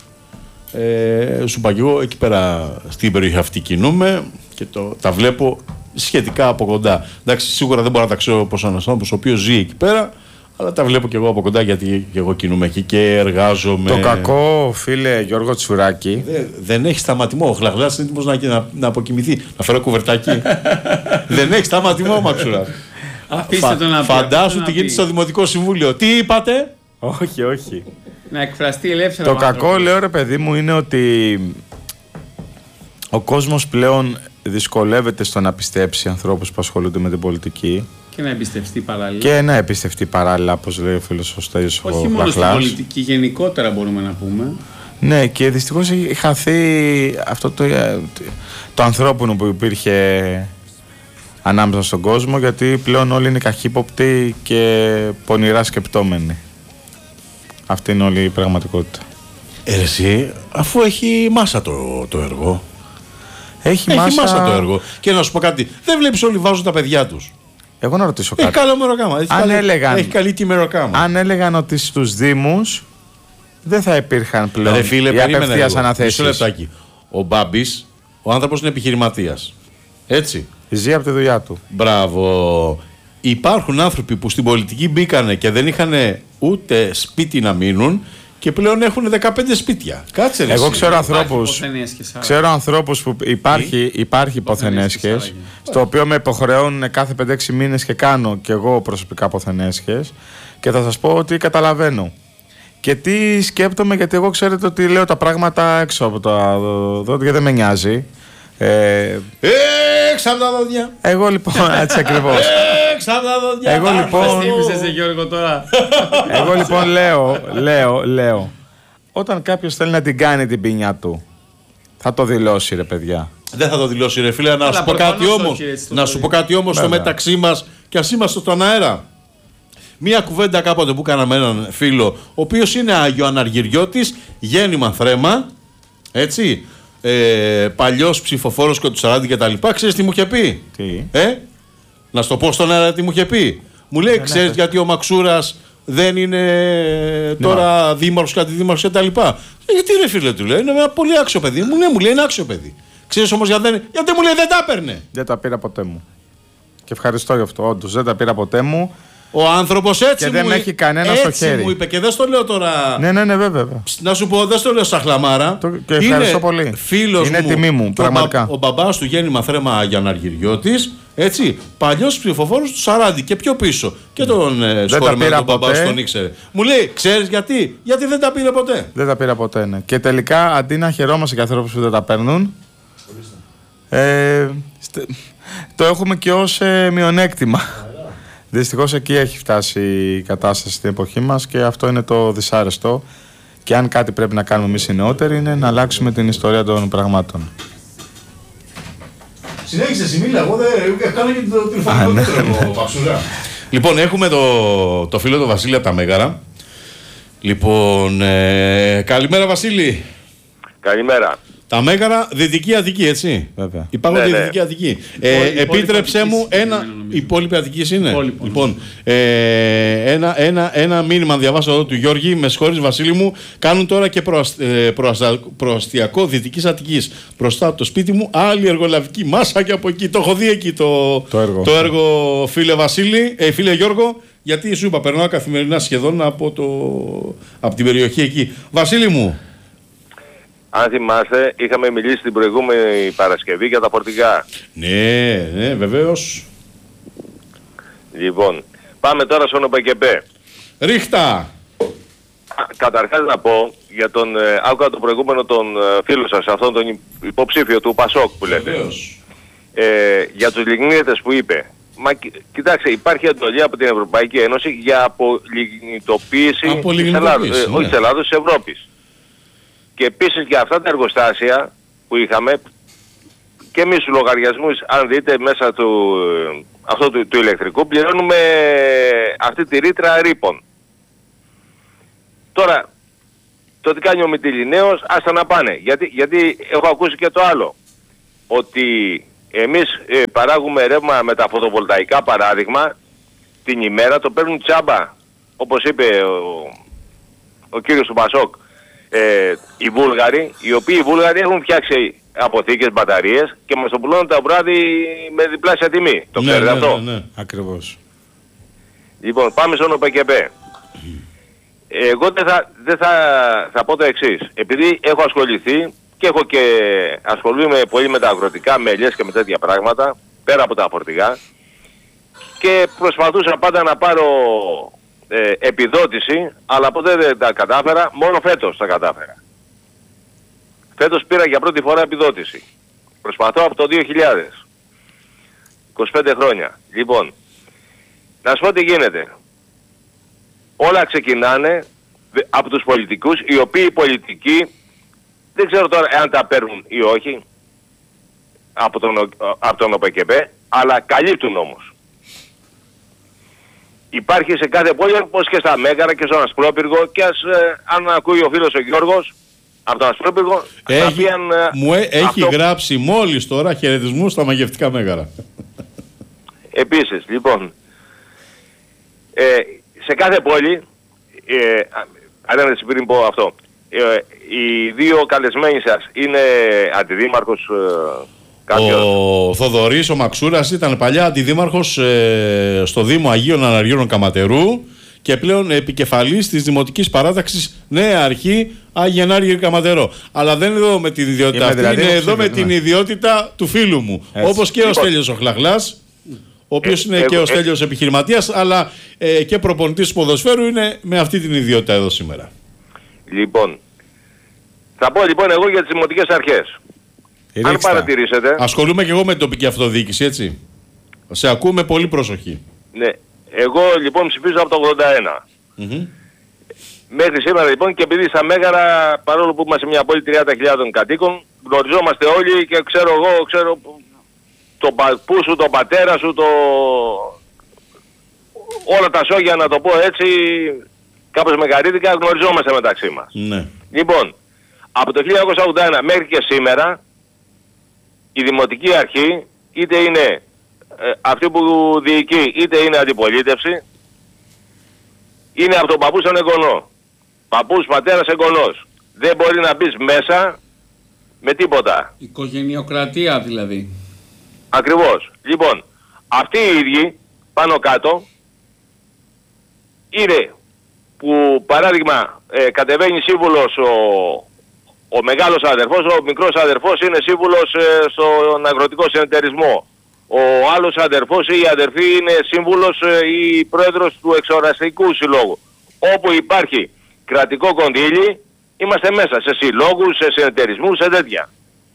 σου είπα και εγώ, εκεί πέρα στην περιοχή αυτή κινούμε και τα βλέπω σχετικά από κοντά. Εντάξει, σίγουρα δεν μπορώ να τα ξέρω όπως ένας άνθρωπος ο οποίος ζει εκεί πέρα, αλλά τα βλέπω και εγώ από κοντά γιατί και εγώ κινούμαι εκεί και εργάζομαι. Το κακό, φίλε Γιώργο Τσουράκη. Δεν έχει σταματημό. Ο Χλαγλάς είναι έτοιμος να αποκοιμηθεί. Να φέρω κουβερτάκι. Δεν έχει σταματημό, Μαξουρά. Φαντάσου τι γίνεται στο Δημοτικό Συμβούλιο. Τι είπατε? Όχι. Να εκφραστεί ελεύθερα. Το κακό, λέω ρε παιδί μου, είναι ότι ο κόσμος πλέον δυσκολεύεται στο να πιστέψει ανθρώπους που ασχολούνται με την πολιτική. Και να εμπιστευτεί παράλληλα. Και να εμπιστευτεί παράλληλα, όπως λέει ο φίλος ο Στέλιος ο όχι μόνο στην πολιτική, γενικότερα μπορούμε να πούμε. Ναι, και δυστυχώς έχει χαθεί αυτό το ανθρώπινο που υπήρχε ανάμεσα στον κόσμο, γιατί πλέον όλοι είναι καχύποπτοι και πονηρά σκεπτόμενοι. Αυτή είναι όλη η πραγματικότητα. Εσύ, αφού έχει μάσα το έργο. Έχει μάσα το έργο. Και να σου πω κάτι, δεν βλέπεις όλοι βάζουν τα παιδιά τους. Εγώ να ρωτήσω κάτι. Έχει καλό μεροκάμα. Έχει καλή τη μεροκάμα. Αν έλεγαν ότι στους Δήμους δεν θα υπήρχαν πλέον οι απευθείας αναθέσεις. Μισό λεπτάκι. Ο Μπάμπης, ο άνθρωπος είναι επιχειρηματίας. Έτσι. Ζει από τη δουλειά του. Μπράβο. Υπάρχουν άνθρωποι που στην πολιτική μπήκανε και δεν είχαν ούτε σπίτι να μείνουν και πλέον έχουν 15 σπίτια. Κάτσε ρε. Εγώ ξέρω ανθρώπους που υπάρχει υποθενέσχες, στο οποίο με υποχρεώνουν κάθε 5-6 μήνες και κάνω και εγώ προσωπικά υποθενέσχες, και θα σας πω ότι καταλαβαίνω. Και τι σκέπτομαι, γιατί εγώ ξέρετε ότι λέω τα πράγματα έξω από το δόντια, δεν με νοιάζει. Έξω από τα δόντια. Εγώ λοιπόν, έτσι ακριβώς. Έξω από τα δόντια. Εγώ λοιπόν λέω, όταν κάποιος θέλει να την κάνει την πίνια του, θα το δηλώσει ρε παιδιά. Δεν θα το δηλώσει ρε φίλε, να σου πω κάτι όμως. Να σου πω κάτι όμως στο μεταξύ μας, και ας είμαστε στον αέρα. Μία κουβέντα κάποτε που έκανα με έναν φίλο, ο οποίος είναι Άγιο Αναργυριώτης, γέννημα Θρέμα, έτσι, παλιός ψηφοφόρος και του 40 και τα λοιπά. Ξέρεις τι μου είχε πει? Τι? Να στο πω στον αέρα τι μου είχε πει? Μου λέει, ξέρεις γιατί ο Μαξούρας δεν είναι τώρα δήμαρχος και αντιδήμαρχος και τα λοιπά? Γιατί ρε φίλε, του λέει, είναι ένα πολύ άξιο παιδί. Μου λέει είναι άξιο παιδί. Ξέρεις όμως γιατί μου λέει δεν τα έπαιρνε? Δεν τα πήρα ποτέ μου. Και ευχαριστώ γι' αυτό, όντως δεν τα πήρα ποτέ μου. Ο άνθρωπος έτσι και δεν έχει κανένα στο χέρι. Μου είπε, και δεν στο λέω τώρα. Ναι, βέβαια. Να σου πω, δεν στο λέω σαν χλαμάρα. Και ευχαριστώ πολύ. Φίλος είναι μου, τιμή μου, πραγματικά. Ο μπαμπάς του γέννημα Θρέμα Αγιαναργυριώτης, έτσι, παλιός ψηφοφόρος του 40 και πιο πίσω. Και τον σκορμένο τον μπαμπά σου τον ήξερε. Μου λέει, ξέρεις γιατί? Γιατί δεν τα πήρε ποτέ. Δεν τα πήρα ποτέ, ναι. Και τελικά αντί να χαιρόμαστε για ανθρώπους που δεν τα παίρνουν, το έχουμε και ως μειονέκτημα. Δυστυχώς εκεί έχει φτάσει η κατάσταση στην εποχή μας και αυτό είναι το δυσάρεστο. Και αν κάτι πρέπει να κάνουμε εμείς οι νεότεροι, είναι να αλλάξουμε την ιστορία των πραγμάτων. Συνέχισε Σιμίλα, εγώ δεν κάνω και το τηλεφωνικό Παψουρά. Λοιπόν, έχουμε το φίλο του Βασίλη από τα Μέγαρα. Λοιπόν, καλημέρα Βασίλη. Καλημέρα. Τα Μέγαρα, Δυτική Αττική, έτσι. Βέβαια. Υπάρχουν Δυτική Αττική. Επίτρεψέ μου ένα. Η υπόλοιπη Αττική είναι. Λοιπόν, ένα μήνυμα διαβάσω εδώ του Γιώργη. Με συγχωρείς Βασίλη μου. Κάνουν τώρα και προαστιακό Δυτικής Αττικής. Μπροστά από το σπίτι μου άλλη εργολαβική μάσα και από εκεί. Το έχω δει εκεί το έργο, φίλε Βασίλη. Φίλε Γιώργο. Γιατί σου είπα, περνάω καθημερινά σχεδόν από την περιοχή εκεί. Βασίλη μου. Αν θυμάστε, είχαμε μιλήσει την προηγούμενη Παρασκευή για τα φορτηγά. Ναι, βεβαίως. Λοιπόν, πάμε τώρα στον ΟΠΕΚΕΠΕ. Ρίχτα! Καταρχάς να πω, για άκουγα το προηγούμενο τον φίλο σας, αυτόν τον υποψήφιο του Πασόκ που λέτε. Βεβαίως. Για τους λιγνίτες που είπε. Κοιτάξτε, υπάρχει εντολή από την Ευρωπαϊκή Ένωση για απολιγνητοποίηση της Ελλάδος, όχι της Ελλάδος, της Ευρώπης. Και επίσης για αυτά τα εργοστάσια που είχαμε, και εμείς στους λογαριασμούς, αν δείτε μέσα του ηλεκτρικού, πληρώνουμε αυτή τη ρήτρα ρήπων. Τώρα, το τι κάνει ο Μυτιληναίος, άστα να πάνε. Γιατί έχω ακούσει και το άλλο. Ότι εμείς παράγουμε ρεύμα με τα φωτοβολταϊκά, παράδειγμα, την ημέρα το παίρνουν τσάμπα. Όπως είπε ο κύριος του Πασόκ, οι Βούλγαροι, οι οποίοι οι Βούλγαροι έχουν φτιάξει αποθήκες, μπαταρίες και μας το πουλώνουν το βράδυ με διπλάσια τιμή. Το ξέρετε αυτό? Ναι, ακριβώς. Λοιπόν, πάμε στον ΟΠΕΚΕΠΕ. Εγώ δεν θα πω το εξής. Επειδή έχω ασχοληθεί και ασχολούμαι πολύ με τα αγροτικά, με ελιές και με τέτοια πράγματα, πέρα από τα φορτηγά, και προσπαθούσα πάντα να πάρω επιδότηση, αλλά ποτέ δεν τα κατάφερα, μόνο φέτος τα κατάφερα. Φέτος πήρα για πρώτη φορά επιδότηση. Προσπαθώ από το 2000. 25 χρόνια. Λοιπόν, να σου πω τι γίνεται. Όλα ξεκινάνε από τους πολιτικούς, οι οποίοι πολιτικοί, δεν ξέρω τώρα εάν τα παίρνουν ή όχι, από τον ΟΠΕΚΕΠΕ, αλλά καλύπτουν όμως. Υπάρχει σε κάθε πόλη, όπως και στα Μέγαρα και στον Ασπρόπυργο, και αν ακούει ο φίλος ο Γιώργος, από τον Ασπρόπυργο, έχει γράψει μόλις τώρα χαιρετισμούς στα μαγευτικά Μέγαρα. Επίσης, λοιπόν, σε κάθε πόλη, αν πριν πω αυτό, οι δύο καλεσμένοι σας είναι αντιδήμαρχος κάποιος. Ο Θοδωρής, ο Μαξούρας, ήταν παλιά αντιδήμαρχος στο Δήμο Αγίων Αναριώνων Καματερού και πλέον επικεφαλής της Δημοτικής Παράταξης Νέα Αρχή Αγιανάργη Καματερό. Αλλά δεν είναι εδώ με την ιδιότητα αυτή, δηλαδή είναι εδώ με την ιδιότητα του φίλου μου. Όπως και ο Στέλιος ο Χλαχλάς, ο οποίος είναι και ο Στέλιος επιχειρηματίας, αλλά και προπονητής του ποδοσφαίρου, είναι με αυτή την ιδιότητα εδώ σήμερα. Λοιπόν, θα πω λοιπόν εγώ για τις δημοτικές αρχές. Αν παρατηρήσετε... Ασχολούμαι και εγώ με την τοπική αυτοδιοίκηση, έτσι. Σε ακούω με πολύ προσοχή. Ναι. Εγώ λοιπόν ψηφίζω από το 81. Μέχρι σήμερα λοιπόν, και επειδή στα Μέγαρα, παρόλο που είμαστε μια πόλη 30.000 κατοίκων, γνωριζόμαστε όλοι και ξέρω τον παππού σου, τον πατέρα σου, όλα τα σόγια, να το πω έτσι, κάπως μεγαρύδικα, γνωριζόμαστε μεταξύ μας. Ναι. Λοιπόν, από το 1981 μέχρι και σήμερα, η Δημοτική Αρχή, είτε είναι αυτή που διοικεί, είτε είναι αντιπολίτευση, είναι από τον παππού στον εγγονό. Παππούς, πατέρας, εγγονός. Δεν μπορεί να μπεις μέσα με τίποτα. Οικογενειοκρατία δηλαδή. Ακριβώς. Λοιπόν, αυτοί οι ίδιοι πάνω κάτω είναι που, παράδειγμα, κατεβαίνει σύμβουλος ο μεγάλος αδερφός, ο μικρός αδερφός είναι σύμβουλος στον αγροτικό συνεταιρισμό. Ο άλλος αδερφός ή η αδερφή είναι σύμβουλος ή πρόεδρος του εξοραστικού συλλόγου. Όπου υπάρχει κρατικό κονδύλι, είμαστε μέσα σε συλλόγους, σε συνεταιρισμούς, σε τέτοια.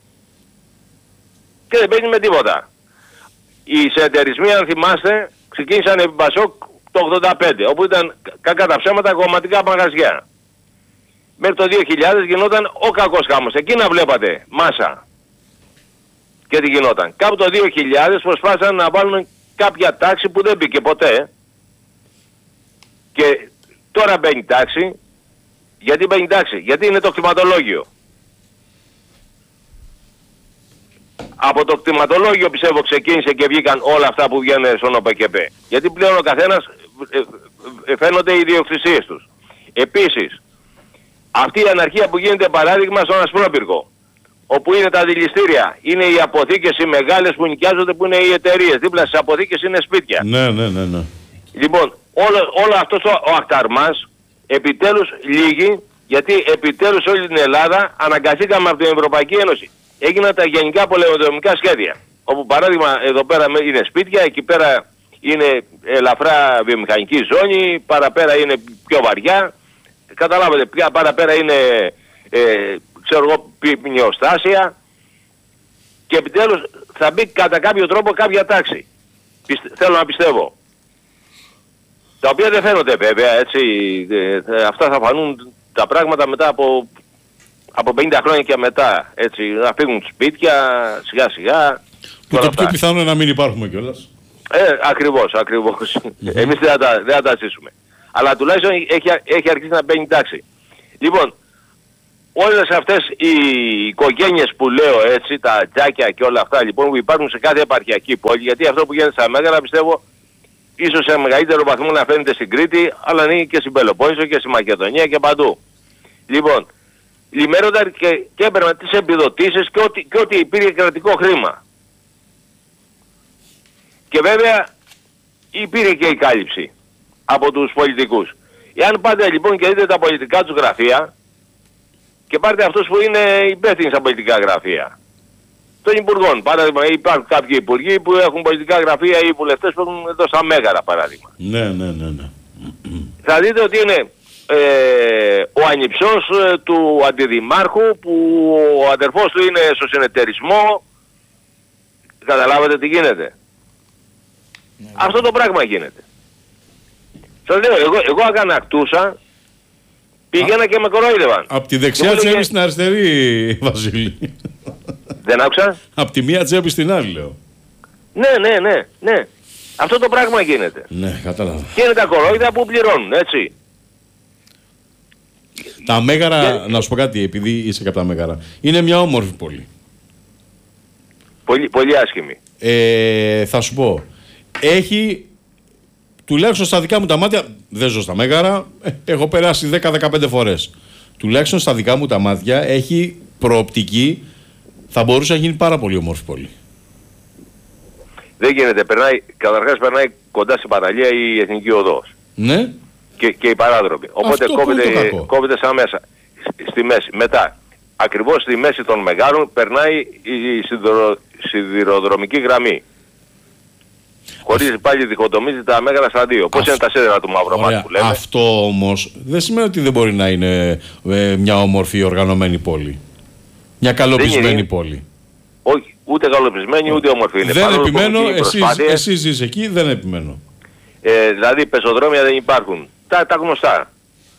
Και δεν παίρνει με τίποτα. Οι συνεταιρισμοί, αν θυμάστε, ξεκίνησαν επί Πασόκ το 85, όπου ήταν κακά τα ψέματα κομματικά μαγαζιά. Μέχρι το 2000 γινόταν ο κακός χάμος. Εκεί να βλέπατε μάσα. Και τι γινόταν. Κάπου το 2000 προσπάθησαν να βάλουν κάποια τάξη που δεν μπήκε ποτέ. Και τώρα μπαίνει τάξη. Γιατί μπαίνει τάξη? Γιατί είναι το κτηματολόγιο. Από το κτηματολόγιο πιστεύω ξεκίνησε και βγήκαν όλα αυτά που βγαίνουν στον ΟΠΕΚΕΠΕ. Γιατί πλέον ο καθένας φαίνονται οι ιδιοκτησίες τους. Επίσης, αυτή η αναρχία που γίνεται παράδειγμα στον Ασπρόπυργο, όπου είναι τα δηληστήρια, είναι οι αποθήκες οι μεγάλες που νοικιάζονται, που είναι οι εταιρείες. Δίπλα στις αποθήκες είναι σπίτια. Ναι. Λοιπόν, όλο αυτό ο αχταρμάς επιτέλους λύγει, γιατί επιτέλους όλη την Ελλάδα αναγκαστήκαμε από την Ευρωπαϊκή Ένωση. Έγιναν τα γενικά πολεοδομικά σχέδια. Όπου παράδειγμα εδώ πέρα είναι σπίτια, εκεί πέρα είναι ελαφρά βιομηχανική ζώνη, παραπέρα είναι πιο βαριά. Καταλάβετε, παραπέρα είναι ποινιοστάσια, και επιτέλους θα μπει κατά κάποιο τρόπο κάποια τάξη. Θέλω να πιστεύω. Τα οποία δεν φαίνονται βέβαια, έτσι, αυτά θα φανούν τα πράγματα μετά από 50 χρόνια και μετά, έτσι, να φύγουν σπίτια σιγά σιγά. Που το πιο πιθανό είναι να μην υπάρχουμε κιόλας. Ακριβώς. Εμείς δεν θα τα ζήσουμε. Αλλά τουλάχιστον έχει αρχίσει να μπαίνει τάξη. Λοιπόν, όλες αυτές οι οικογένειες που λέω έτσι, τα τζάκια και όλα αυτά λοιπόν που υπάρχουν σε κάθε επαρχιακή πόλη, γιατί αυτό που γίνεται στα Μέγαρα πιστεύω ίσως σε μεγαλύτερο βαθμό να φαίνεται στην Κρήτη, αλλά είναι και στην Πελοπόννησο και στη Μακεδονία και παντού. Λοιπόν, λιμέρονταν και έπαιρναν τις επιδοτήσεις και ό,τι υπήρχε κρατικό χρήμα. Και βέβαια υπήρχε και η κάλυψη από τους πολιτικούς. Εάν πάτε λοιπόν και δείτε τα πολιτικά τους γραφεία και πάρτε αυτούς που είναι υπεύθυνοι στα πολιτικά γραφεία των υπουργών. Παράδειγμα, υπάρχουν κάποιοι υπουργοί που έχουν πολιτικά γραφεία ή βουλευτές που έχουν εδώ στα Μέγαρα παράδειγμα. Ναι. Θα δείτε ότι είναι ο ανιψός του αντιδημάρχου που ο αδερφός του είναι στο συνεταιρισμό. Καταλάβατε τι γίνεται. Αυτό το πράγμα γίνεται. Σας λέω, εγώ αγανακτούσα, πήγαινα και με κορόιδευαν. Από τη δεξιά τσέπη στην αριστερή, Βασίλη. Δεν άκουσα. Από τη μία τσέπη στην άλλη, λέω. Ναι. Αυτό το πράγμα γίνεται. Ναι, κατάλαβα. Και είναι τα κορόιδα που πληρώνουν, έτσι. Τα Μέγαρα, να σου πω κάτι, επειδή είσαι και από τα Μέγαρα, είναι μια όμορφη πόλη. Πολύ άσχημη. Θα σου πω, έχει, τουλάχιστον στα δικά μου τα μάτια, δεν ζω στα Μέγαρα, έχω περάσει 10-15 φορές. Τουλάχιστον στα δικά μου τα μάτια έχει προοπτική, θα μπορούσε να γίνει πάρα πολύ όμορφη πόλη. Δεν γίνεται, καταρχάς περνάει κοντά στην παραλία η Εθνική Οδός. Ναι. Και οι παράδρομοι. Οπότε κόβεται σαν μέσα, στη μέση. Μετά, ακριβώς στη μέση των Μεγάρων περνάει η σιδηροδρομική γραμμή. Χωρίς πάλι διχοτομίζει τα Μέγαρα στα δύο. Πώς είναι τα σίδερα του Μαυρομάτι που λέμε. Αυτό όμως δεν σημαίνει ότι δεν μπορεί να είναι μια όμορφη οργανωμένη πόλη. Μια καλοπισμένη πόλη. Όχι, ούτε καλοπισμένη ούτε όμορφη είναι. Δεν επιμένω, εσείς ζεις εκεί, δεν επιμένω. Δηλαδή πεζοδρόμια δεν υπάρχουν. Τα γνωστά.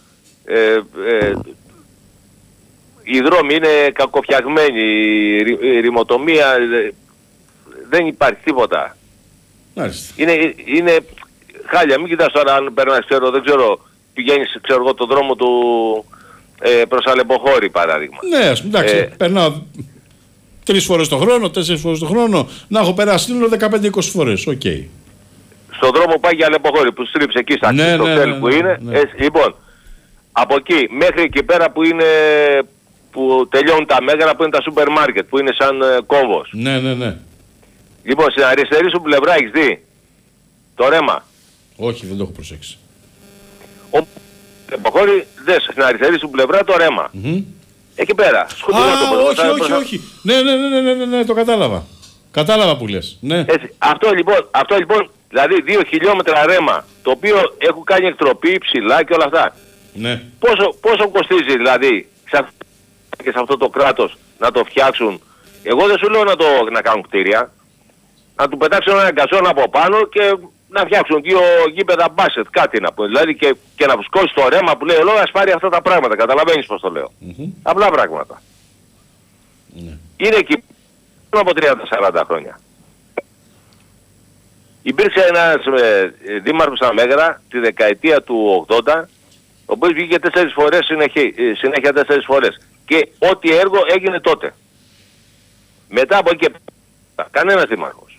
Οι δρόμοι είναι κακοφτιαγμένοι, η ρημοτομία, δεν υπάρχει τίποτα. Είναι χάλια, μην κοιτάς τώρα αν περνάς, δεν ξέρω, πηγαίνεις το δρόμο του προς Αλεποχώρη παράδειγμα. Ναι, ας πούμε, εντάξει, περνάω 3 φορές το χρόνο, 4 φορές το χρόνο, να έχω περάσει 15-20 φορές, οκ. Στον δρόμο πάει για Αλεποχώρη που στρίψε εκεί στα χτέλ που είναι. Λοιπόν, από εκεί μέχρι εκεί πέρα που είναι, που τελειώνουν τα Μέγαρα, που είναι τα σούπερ μάρκετ, που είναι σαν κόμβος. Ναι. Λοιπόν, στην αριστερή σου πλευρά έχεις δει το ρέμα. Όχι, δεν το έχω προσέξει. Αλεποχώρη, δες στην αριστερή σου πλευρά το ρέμα. Εκεί πέρα. Όχι. Ναι, το κατάλαβα. Κατάλαβα που λες. Ναι. Έτσι. Αυτό λοιπόν, δηλαδή 2 χιλιόμετρα ρέμα, το οποίο έχουν κάνει εκτροπή ψηλά και όλα αυτά. Ναι. Πόσο κοστίζει δηλαδή και σε αυτό το κράτος να το φτιάξουν. Εγώ δεν σου λέω να κάνουν κτίρια, να του πετάξουν ένα γκαζόν από πάνω και να φτιάξουν 2 γήπεδα μπάσκετ, κάτι να πω. Δηλαδή και να φουσκώσει το ρέμα που λέει ο λόγος, πάρει αυτά τα πράγματα. Καταλαβαίνεις πώς το λέω. Απλά πράγματα. Είναι εκεί από 30-40 χρόνια. Υπήρξε ένας δήμαρχος στα Μέγαρα τη δεκαετία του 80, ο οποίος βγήκε 4 φορές συνέχεια 4 φορές. Και ό,τι έργο έγινε τότε. Μετά από εκεί κανένας δήμαρχος.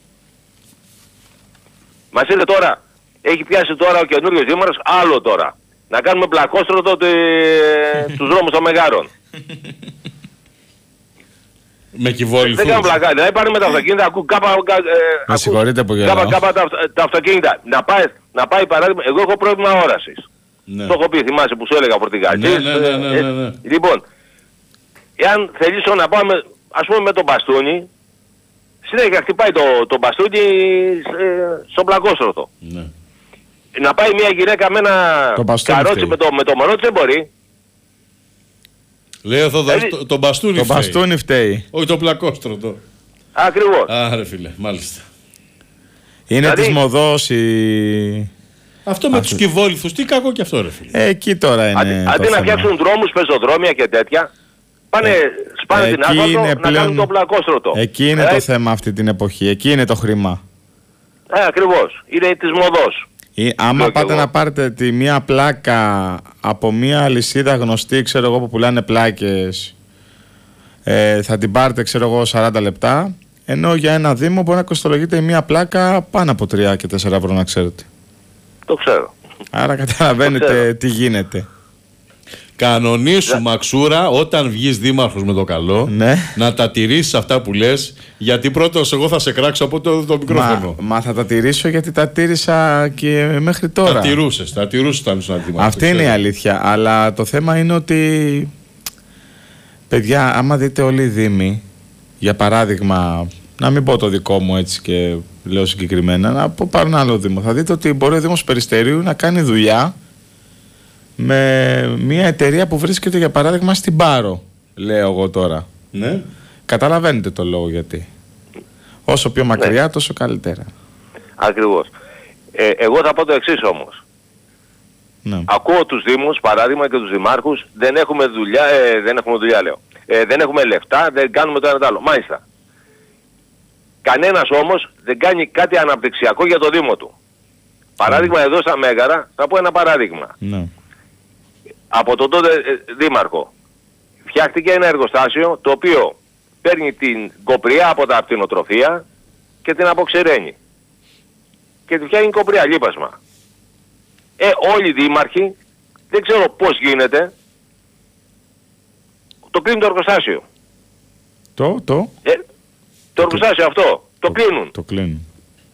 Μας είναι τώρα, έχει πιάσει τώρα ο καινούριος δήμαρχος άλλο τώρα. Να κάνουμε πλακόστρωτο τους δρόμους των Μεγάρων. Με κυβόληθους. Δεν κάνω πλακά, δηλαδή πάνε με τα αυτοκίνητα, ακούν κάπα τα αυτοκίνητα. Να πάει παράδειγμα, εγώ έχω πρόβλημα όρασης. Ναι. Το έχω πει, θυμάσαι που σου έλεγα φορτηγάτης. Ναι. Λοιπόν, εάν θελήσω να πάμε, ας πούμε με το μπαστούνι, συνέχεια χτυπάει το μπαστούνι στο πλακόστρωτο. Ναι. Να πάει μια γυναίκα με ένα καρότσι με το μωρό της δεν μπορεί. Λέει ο Θοδωρής, το μπαστούνι φταίει. Το μπαστούνι φταίει. Όχι το πλακόστρωτο. Ακριβώς. Άρα φίλε, μάλιστα. Είναι δηλαδή, της μοδός αυτό με τους κυβόληθους, τι κακό κι αυτό ρε φίλε. Εκεί τώρα είναι. Αντί να φτιάξουν δρόμους, πεζοδρόμια και τέτοια, σπάνε την άσφαλτο να κάνουν το πλακόστρωτο. Εκεί είναι το θέμα αυτή την εποχή, εκεί είναι το χρήμα. Ακριβώς, είναι της μοδός. Άμα πάτε να πάρετε μία πλάκα από μία αλυσίδα γνωστή, ξέρω εγώ, που πουλάνε πλάκες, θα την πάρετε, ξέρω εγώ, 40 λεπτά. Ενώ για ένα Δήμο μπορεί να κοστολογείται μία πλάκα πάνω από 3 και 4 ευρώ, να ξέρετε. Το ξέρω. Άρα καταλαβαίνετε τι γίνεται. Κανονίσου, Μαξούρα, όταν βγεις δήμαρχος με το καλό, ναι, να τα τηρήσεις αυτά που λες, γιατί πρώτος εγώ θα σε κράξω από το μικρόφωνο. Μα θα τα τηρήσω, γιατί τα τήρησα και μέχρι τώρα. Τα τηρούσες όταν ήσουν δήμαρχος. Αυτή είναι η αλήθεια. Αλλά το θέμα είναι ότι, παιδιά, άμα δείτε όλοι οι Δήμοι, για παράδειγμα, να μην πω το δικό μου έτσι και λέω συγκεκριμένα, να πω πάρω ένα άλλο Δήμο, θα δείτε ότι μπορεί ο Δήμος Περιστερίου να κάνει δουλειά με μια εταιρεία που βρίσκεται, για παράδειγμα, στην Πάρο, λέω εγώ τώρα. Ναι. Καταλαβαίνετε το λόγο γιατί. Όσο πιο μακριά, τόσο καλύτερα. Ακριβώς. Εγώ θα πω το εξής όμως. Ναι. Ακούω τους Δήμους, παράδειγμα, και τους Δημάρχους, δεν έχουμε δουλειά, δεν έχουμε λεφτά, δεν κάνουμε το ένα το άλλο. Μάλιστα. Κανένας όμως δεν κάνει κάτι αναπτυξιακό για το Δήμο του. Παράδειγμα, εδώ στα Μέγαρα, θα πω ένα παράδειγμα. Ναι. Από τον τότε Δήμαρχο φτιάχτηκε ένα εργοστάσιο το οποίο παίρνει την κοπριά από τα κτηνοτροφία και την αποξεραίνει. Και τη φτιάχνει κοπριά, λίπασμα. Όλοι οι δήμαρχοι, δεν ξέρω πώς γίνεται, το κλείνουν το εργοστάσιο. Το εργοστάσιο αυτό, το κλείνουν. Το κλείνουν.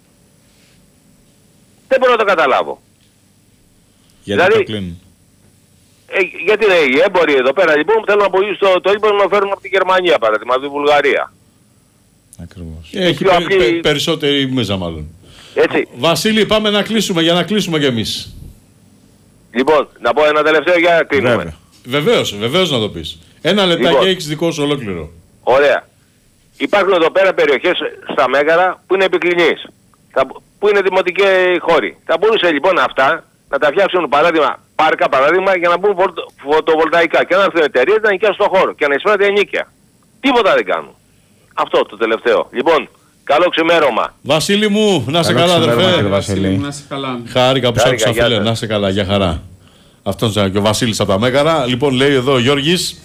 Δεν μπορώ να το καταλάβω. Γιατί δηλαδή, το κλείνουν? Γιατί οι έμποροι εδώ πέρα λοιπόν θέλουν να πουλήσουν το ύπνο να φέρουν από τη Γερμανία, παράδειγμα, από τη Βουλγαρία. Ακριβώς. Έχει περισσότερη μίζα μάλλον. Έτσι. Βασίλη, πάμε να κλείσουμε, για να κλείσουμε κι εμείς. Λοιπόν, να πω ένα τελευταίο για να κλείνουμε. Βεβαίως να το πεις. Ένα λεπτάκι λοιπόν, έχεις δικό σου ολόκληρο. Ωραία. Υπάρχουν εδώ πέρα περιοχές στα Μέγαρα που είναι επικλινείς, που είναι δημοτικοί χώροι. Θα μπορούσε λοιπόν αυτά να τα φτιάξουν πάρκα παράδειγμα για να μπουν φωτοβολταϊκά και να έρθουν εταιρείες να νοικιάσουν στον χώρο και να εισφέρουν ενίκια. Τίποτα δεν κάνουν. Αυτό το τελευταίο. Λοιπόν, καλό ξημέρωμα. Βασίλη μου, να σε καλά, αδερφέ. Βασίλη, να σε καλά. Χάρηκα που σ' άκουσα, φίλε. Να σε καλά, για χαρά. Αυτός και ο Βασίλης από τα Μέγαρα. Λοιπόν, λέει εδώ ο Γιώργης.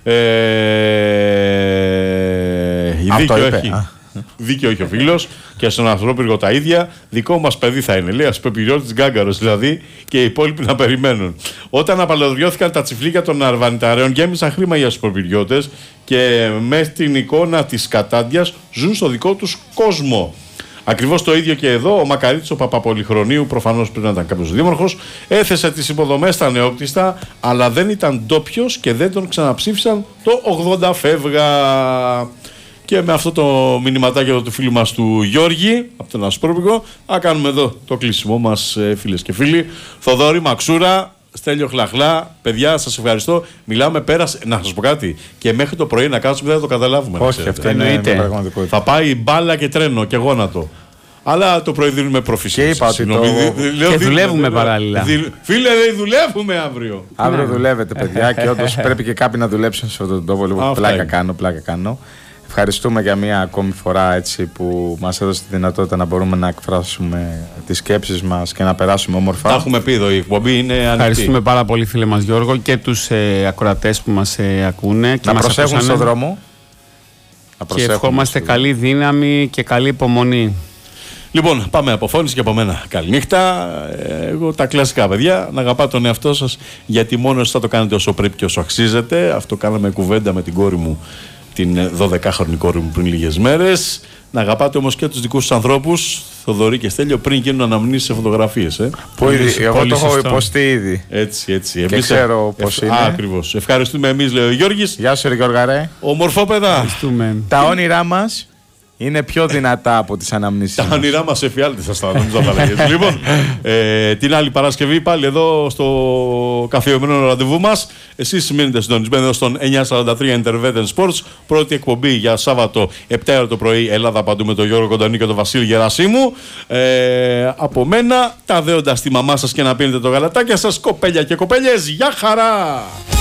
Δίκιο έχει ο φίλος και στον Ανθρωπύργο τα ίδια. Δικό μας παιδί θα είναι, λέει, ασπεπηριώτης Γκάγκαρος δηλαδή, και οι υπόλοιποι να περιμένουν. Όταν απαλωτριώθηκαν τα τσιφλίκια των αρβανιταρέων, γέμισαν χρήμα οι ασπεπηριώτες και με την εικόνα της κατάντιας ζουν στο δικό τους κόσμο. Ακριβώς το ίδιο και εδώ. Ο Μακαρίτης ο Παπαπολυχρονίου, προφανώς πριν να ήταν κάποιος δήμαρχος, έθεσε τις υποδομές στα νεόκτιστα, αλλά δεν ήταν ντόπιος και δεν τον ξαναψήφισαν το 80 φεύγα. Και με αυτό το μηνυματάκι εδώ του φίλου μας του Γιώργη, από τον Ασπρόπικο, θα κάνουμε εδώ το κλείσιμό μας, φίλες και φίλοι. Θοδόρη, Μαξούρα, Στέλιο Χλαχλά, παιδιά, σας ευχαριστώ. Μιλάμε πέρασε. Να σας πω κάτι. Και μέχρι το πρωί να κάτσουμε δεν θα το καταλάβουμε. Όχι, αυτό εννοείται. Θα πάει μπάλα και τρένο και γόνατο. Αλλά το πρωί δίνουμε προφησίες. Και είπα ότι και δουλεύουμε παράλληλα. Φίλε, δουλεύουμε αύριο. Αύριο δουλεύετε, παιδιά, και όντως πρέπει και κάποιοι να δουλέψουν σε αυτόν τον τόπο. Λοιπόν, πλάκα κάνω. Ευχαριστούμε για μία ακόμη φορά έτσι, που μας έδωσε τη δυνατότητα να μπορούμε να εκφράσουμε τις σκέψεις μας και να περάσουμε όμορφα. Τα έχουμε πει εδώ, η εκπομπή είναι ανοιχτή. Ευχαριστούμε πάρα πολύ, φίλε μας Γιώργο, και τους ακροατές που μας ακούνε. Και να μας προσέχουν στον δρόμο. Και ευχόμαστε καλή δύναμη και καλή υπομονή. Λοιπόν, πάμε αποφώνηση και από μένα. Καληνύχτα. Εγώ τα κλασικά, παιδιά. Να αγαπάτε τον εαυτό σας, γιατί μόνο εσείς θα το κάνετε όσο πρέπει και όσο αξίζετε. Αυτό κάναμε κουβέντα με την κόρη μου, την 12χρονη κόρη μου, πριν λίγες μέρες. Να αγαπάτε όμως και τους δικούς τους ανθρώπους, Θοδωρή και Στέλιο, πριν γίνουν αναμνήσεις σε φωτογραφίες. Που εγώ το έχω υποστεί ήδη. Έτσι. Και ξέρω πώς είναι. Ακριβώς. Ευχαριστούμε εμείς, λέει ο Γιώργης. Γεια σου, ρε Γιώργαρε. Ομορφόπεδα. Τα όνειρά μας είναι πιο δυνατά από τις αναμνήσεις. Τα όνειρά μας εφιάλτης, θα νομίζω θα λέγες. Λοιπόν, την άλλη Παρασκευή πάλι εδώ στο καθιερωμένο ραντεβού μας. Εσείς μείνετε συντονισμένοι εδώ στον 943 Interveten Sports. Πρώτη εκπομπή για Σάββατο 7 το πρωί, Ελλάδα παντού, με τον Γιώργο Κοντανή και τον Βασίλη Γερασίμου. Από μένα, τα δέοντα στη μαμά σας και να πίνετε το γαλατάκια σας, κοπέλια και κοπέλιες. Γεια χαρά!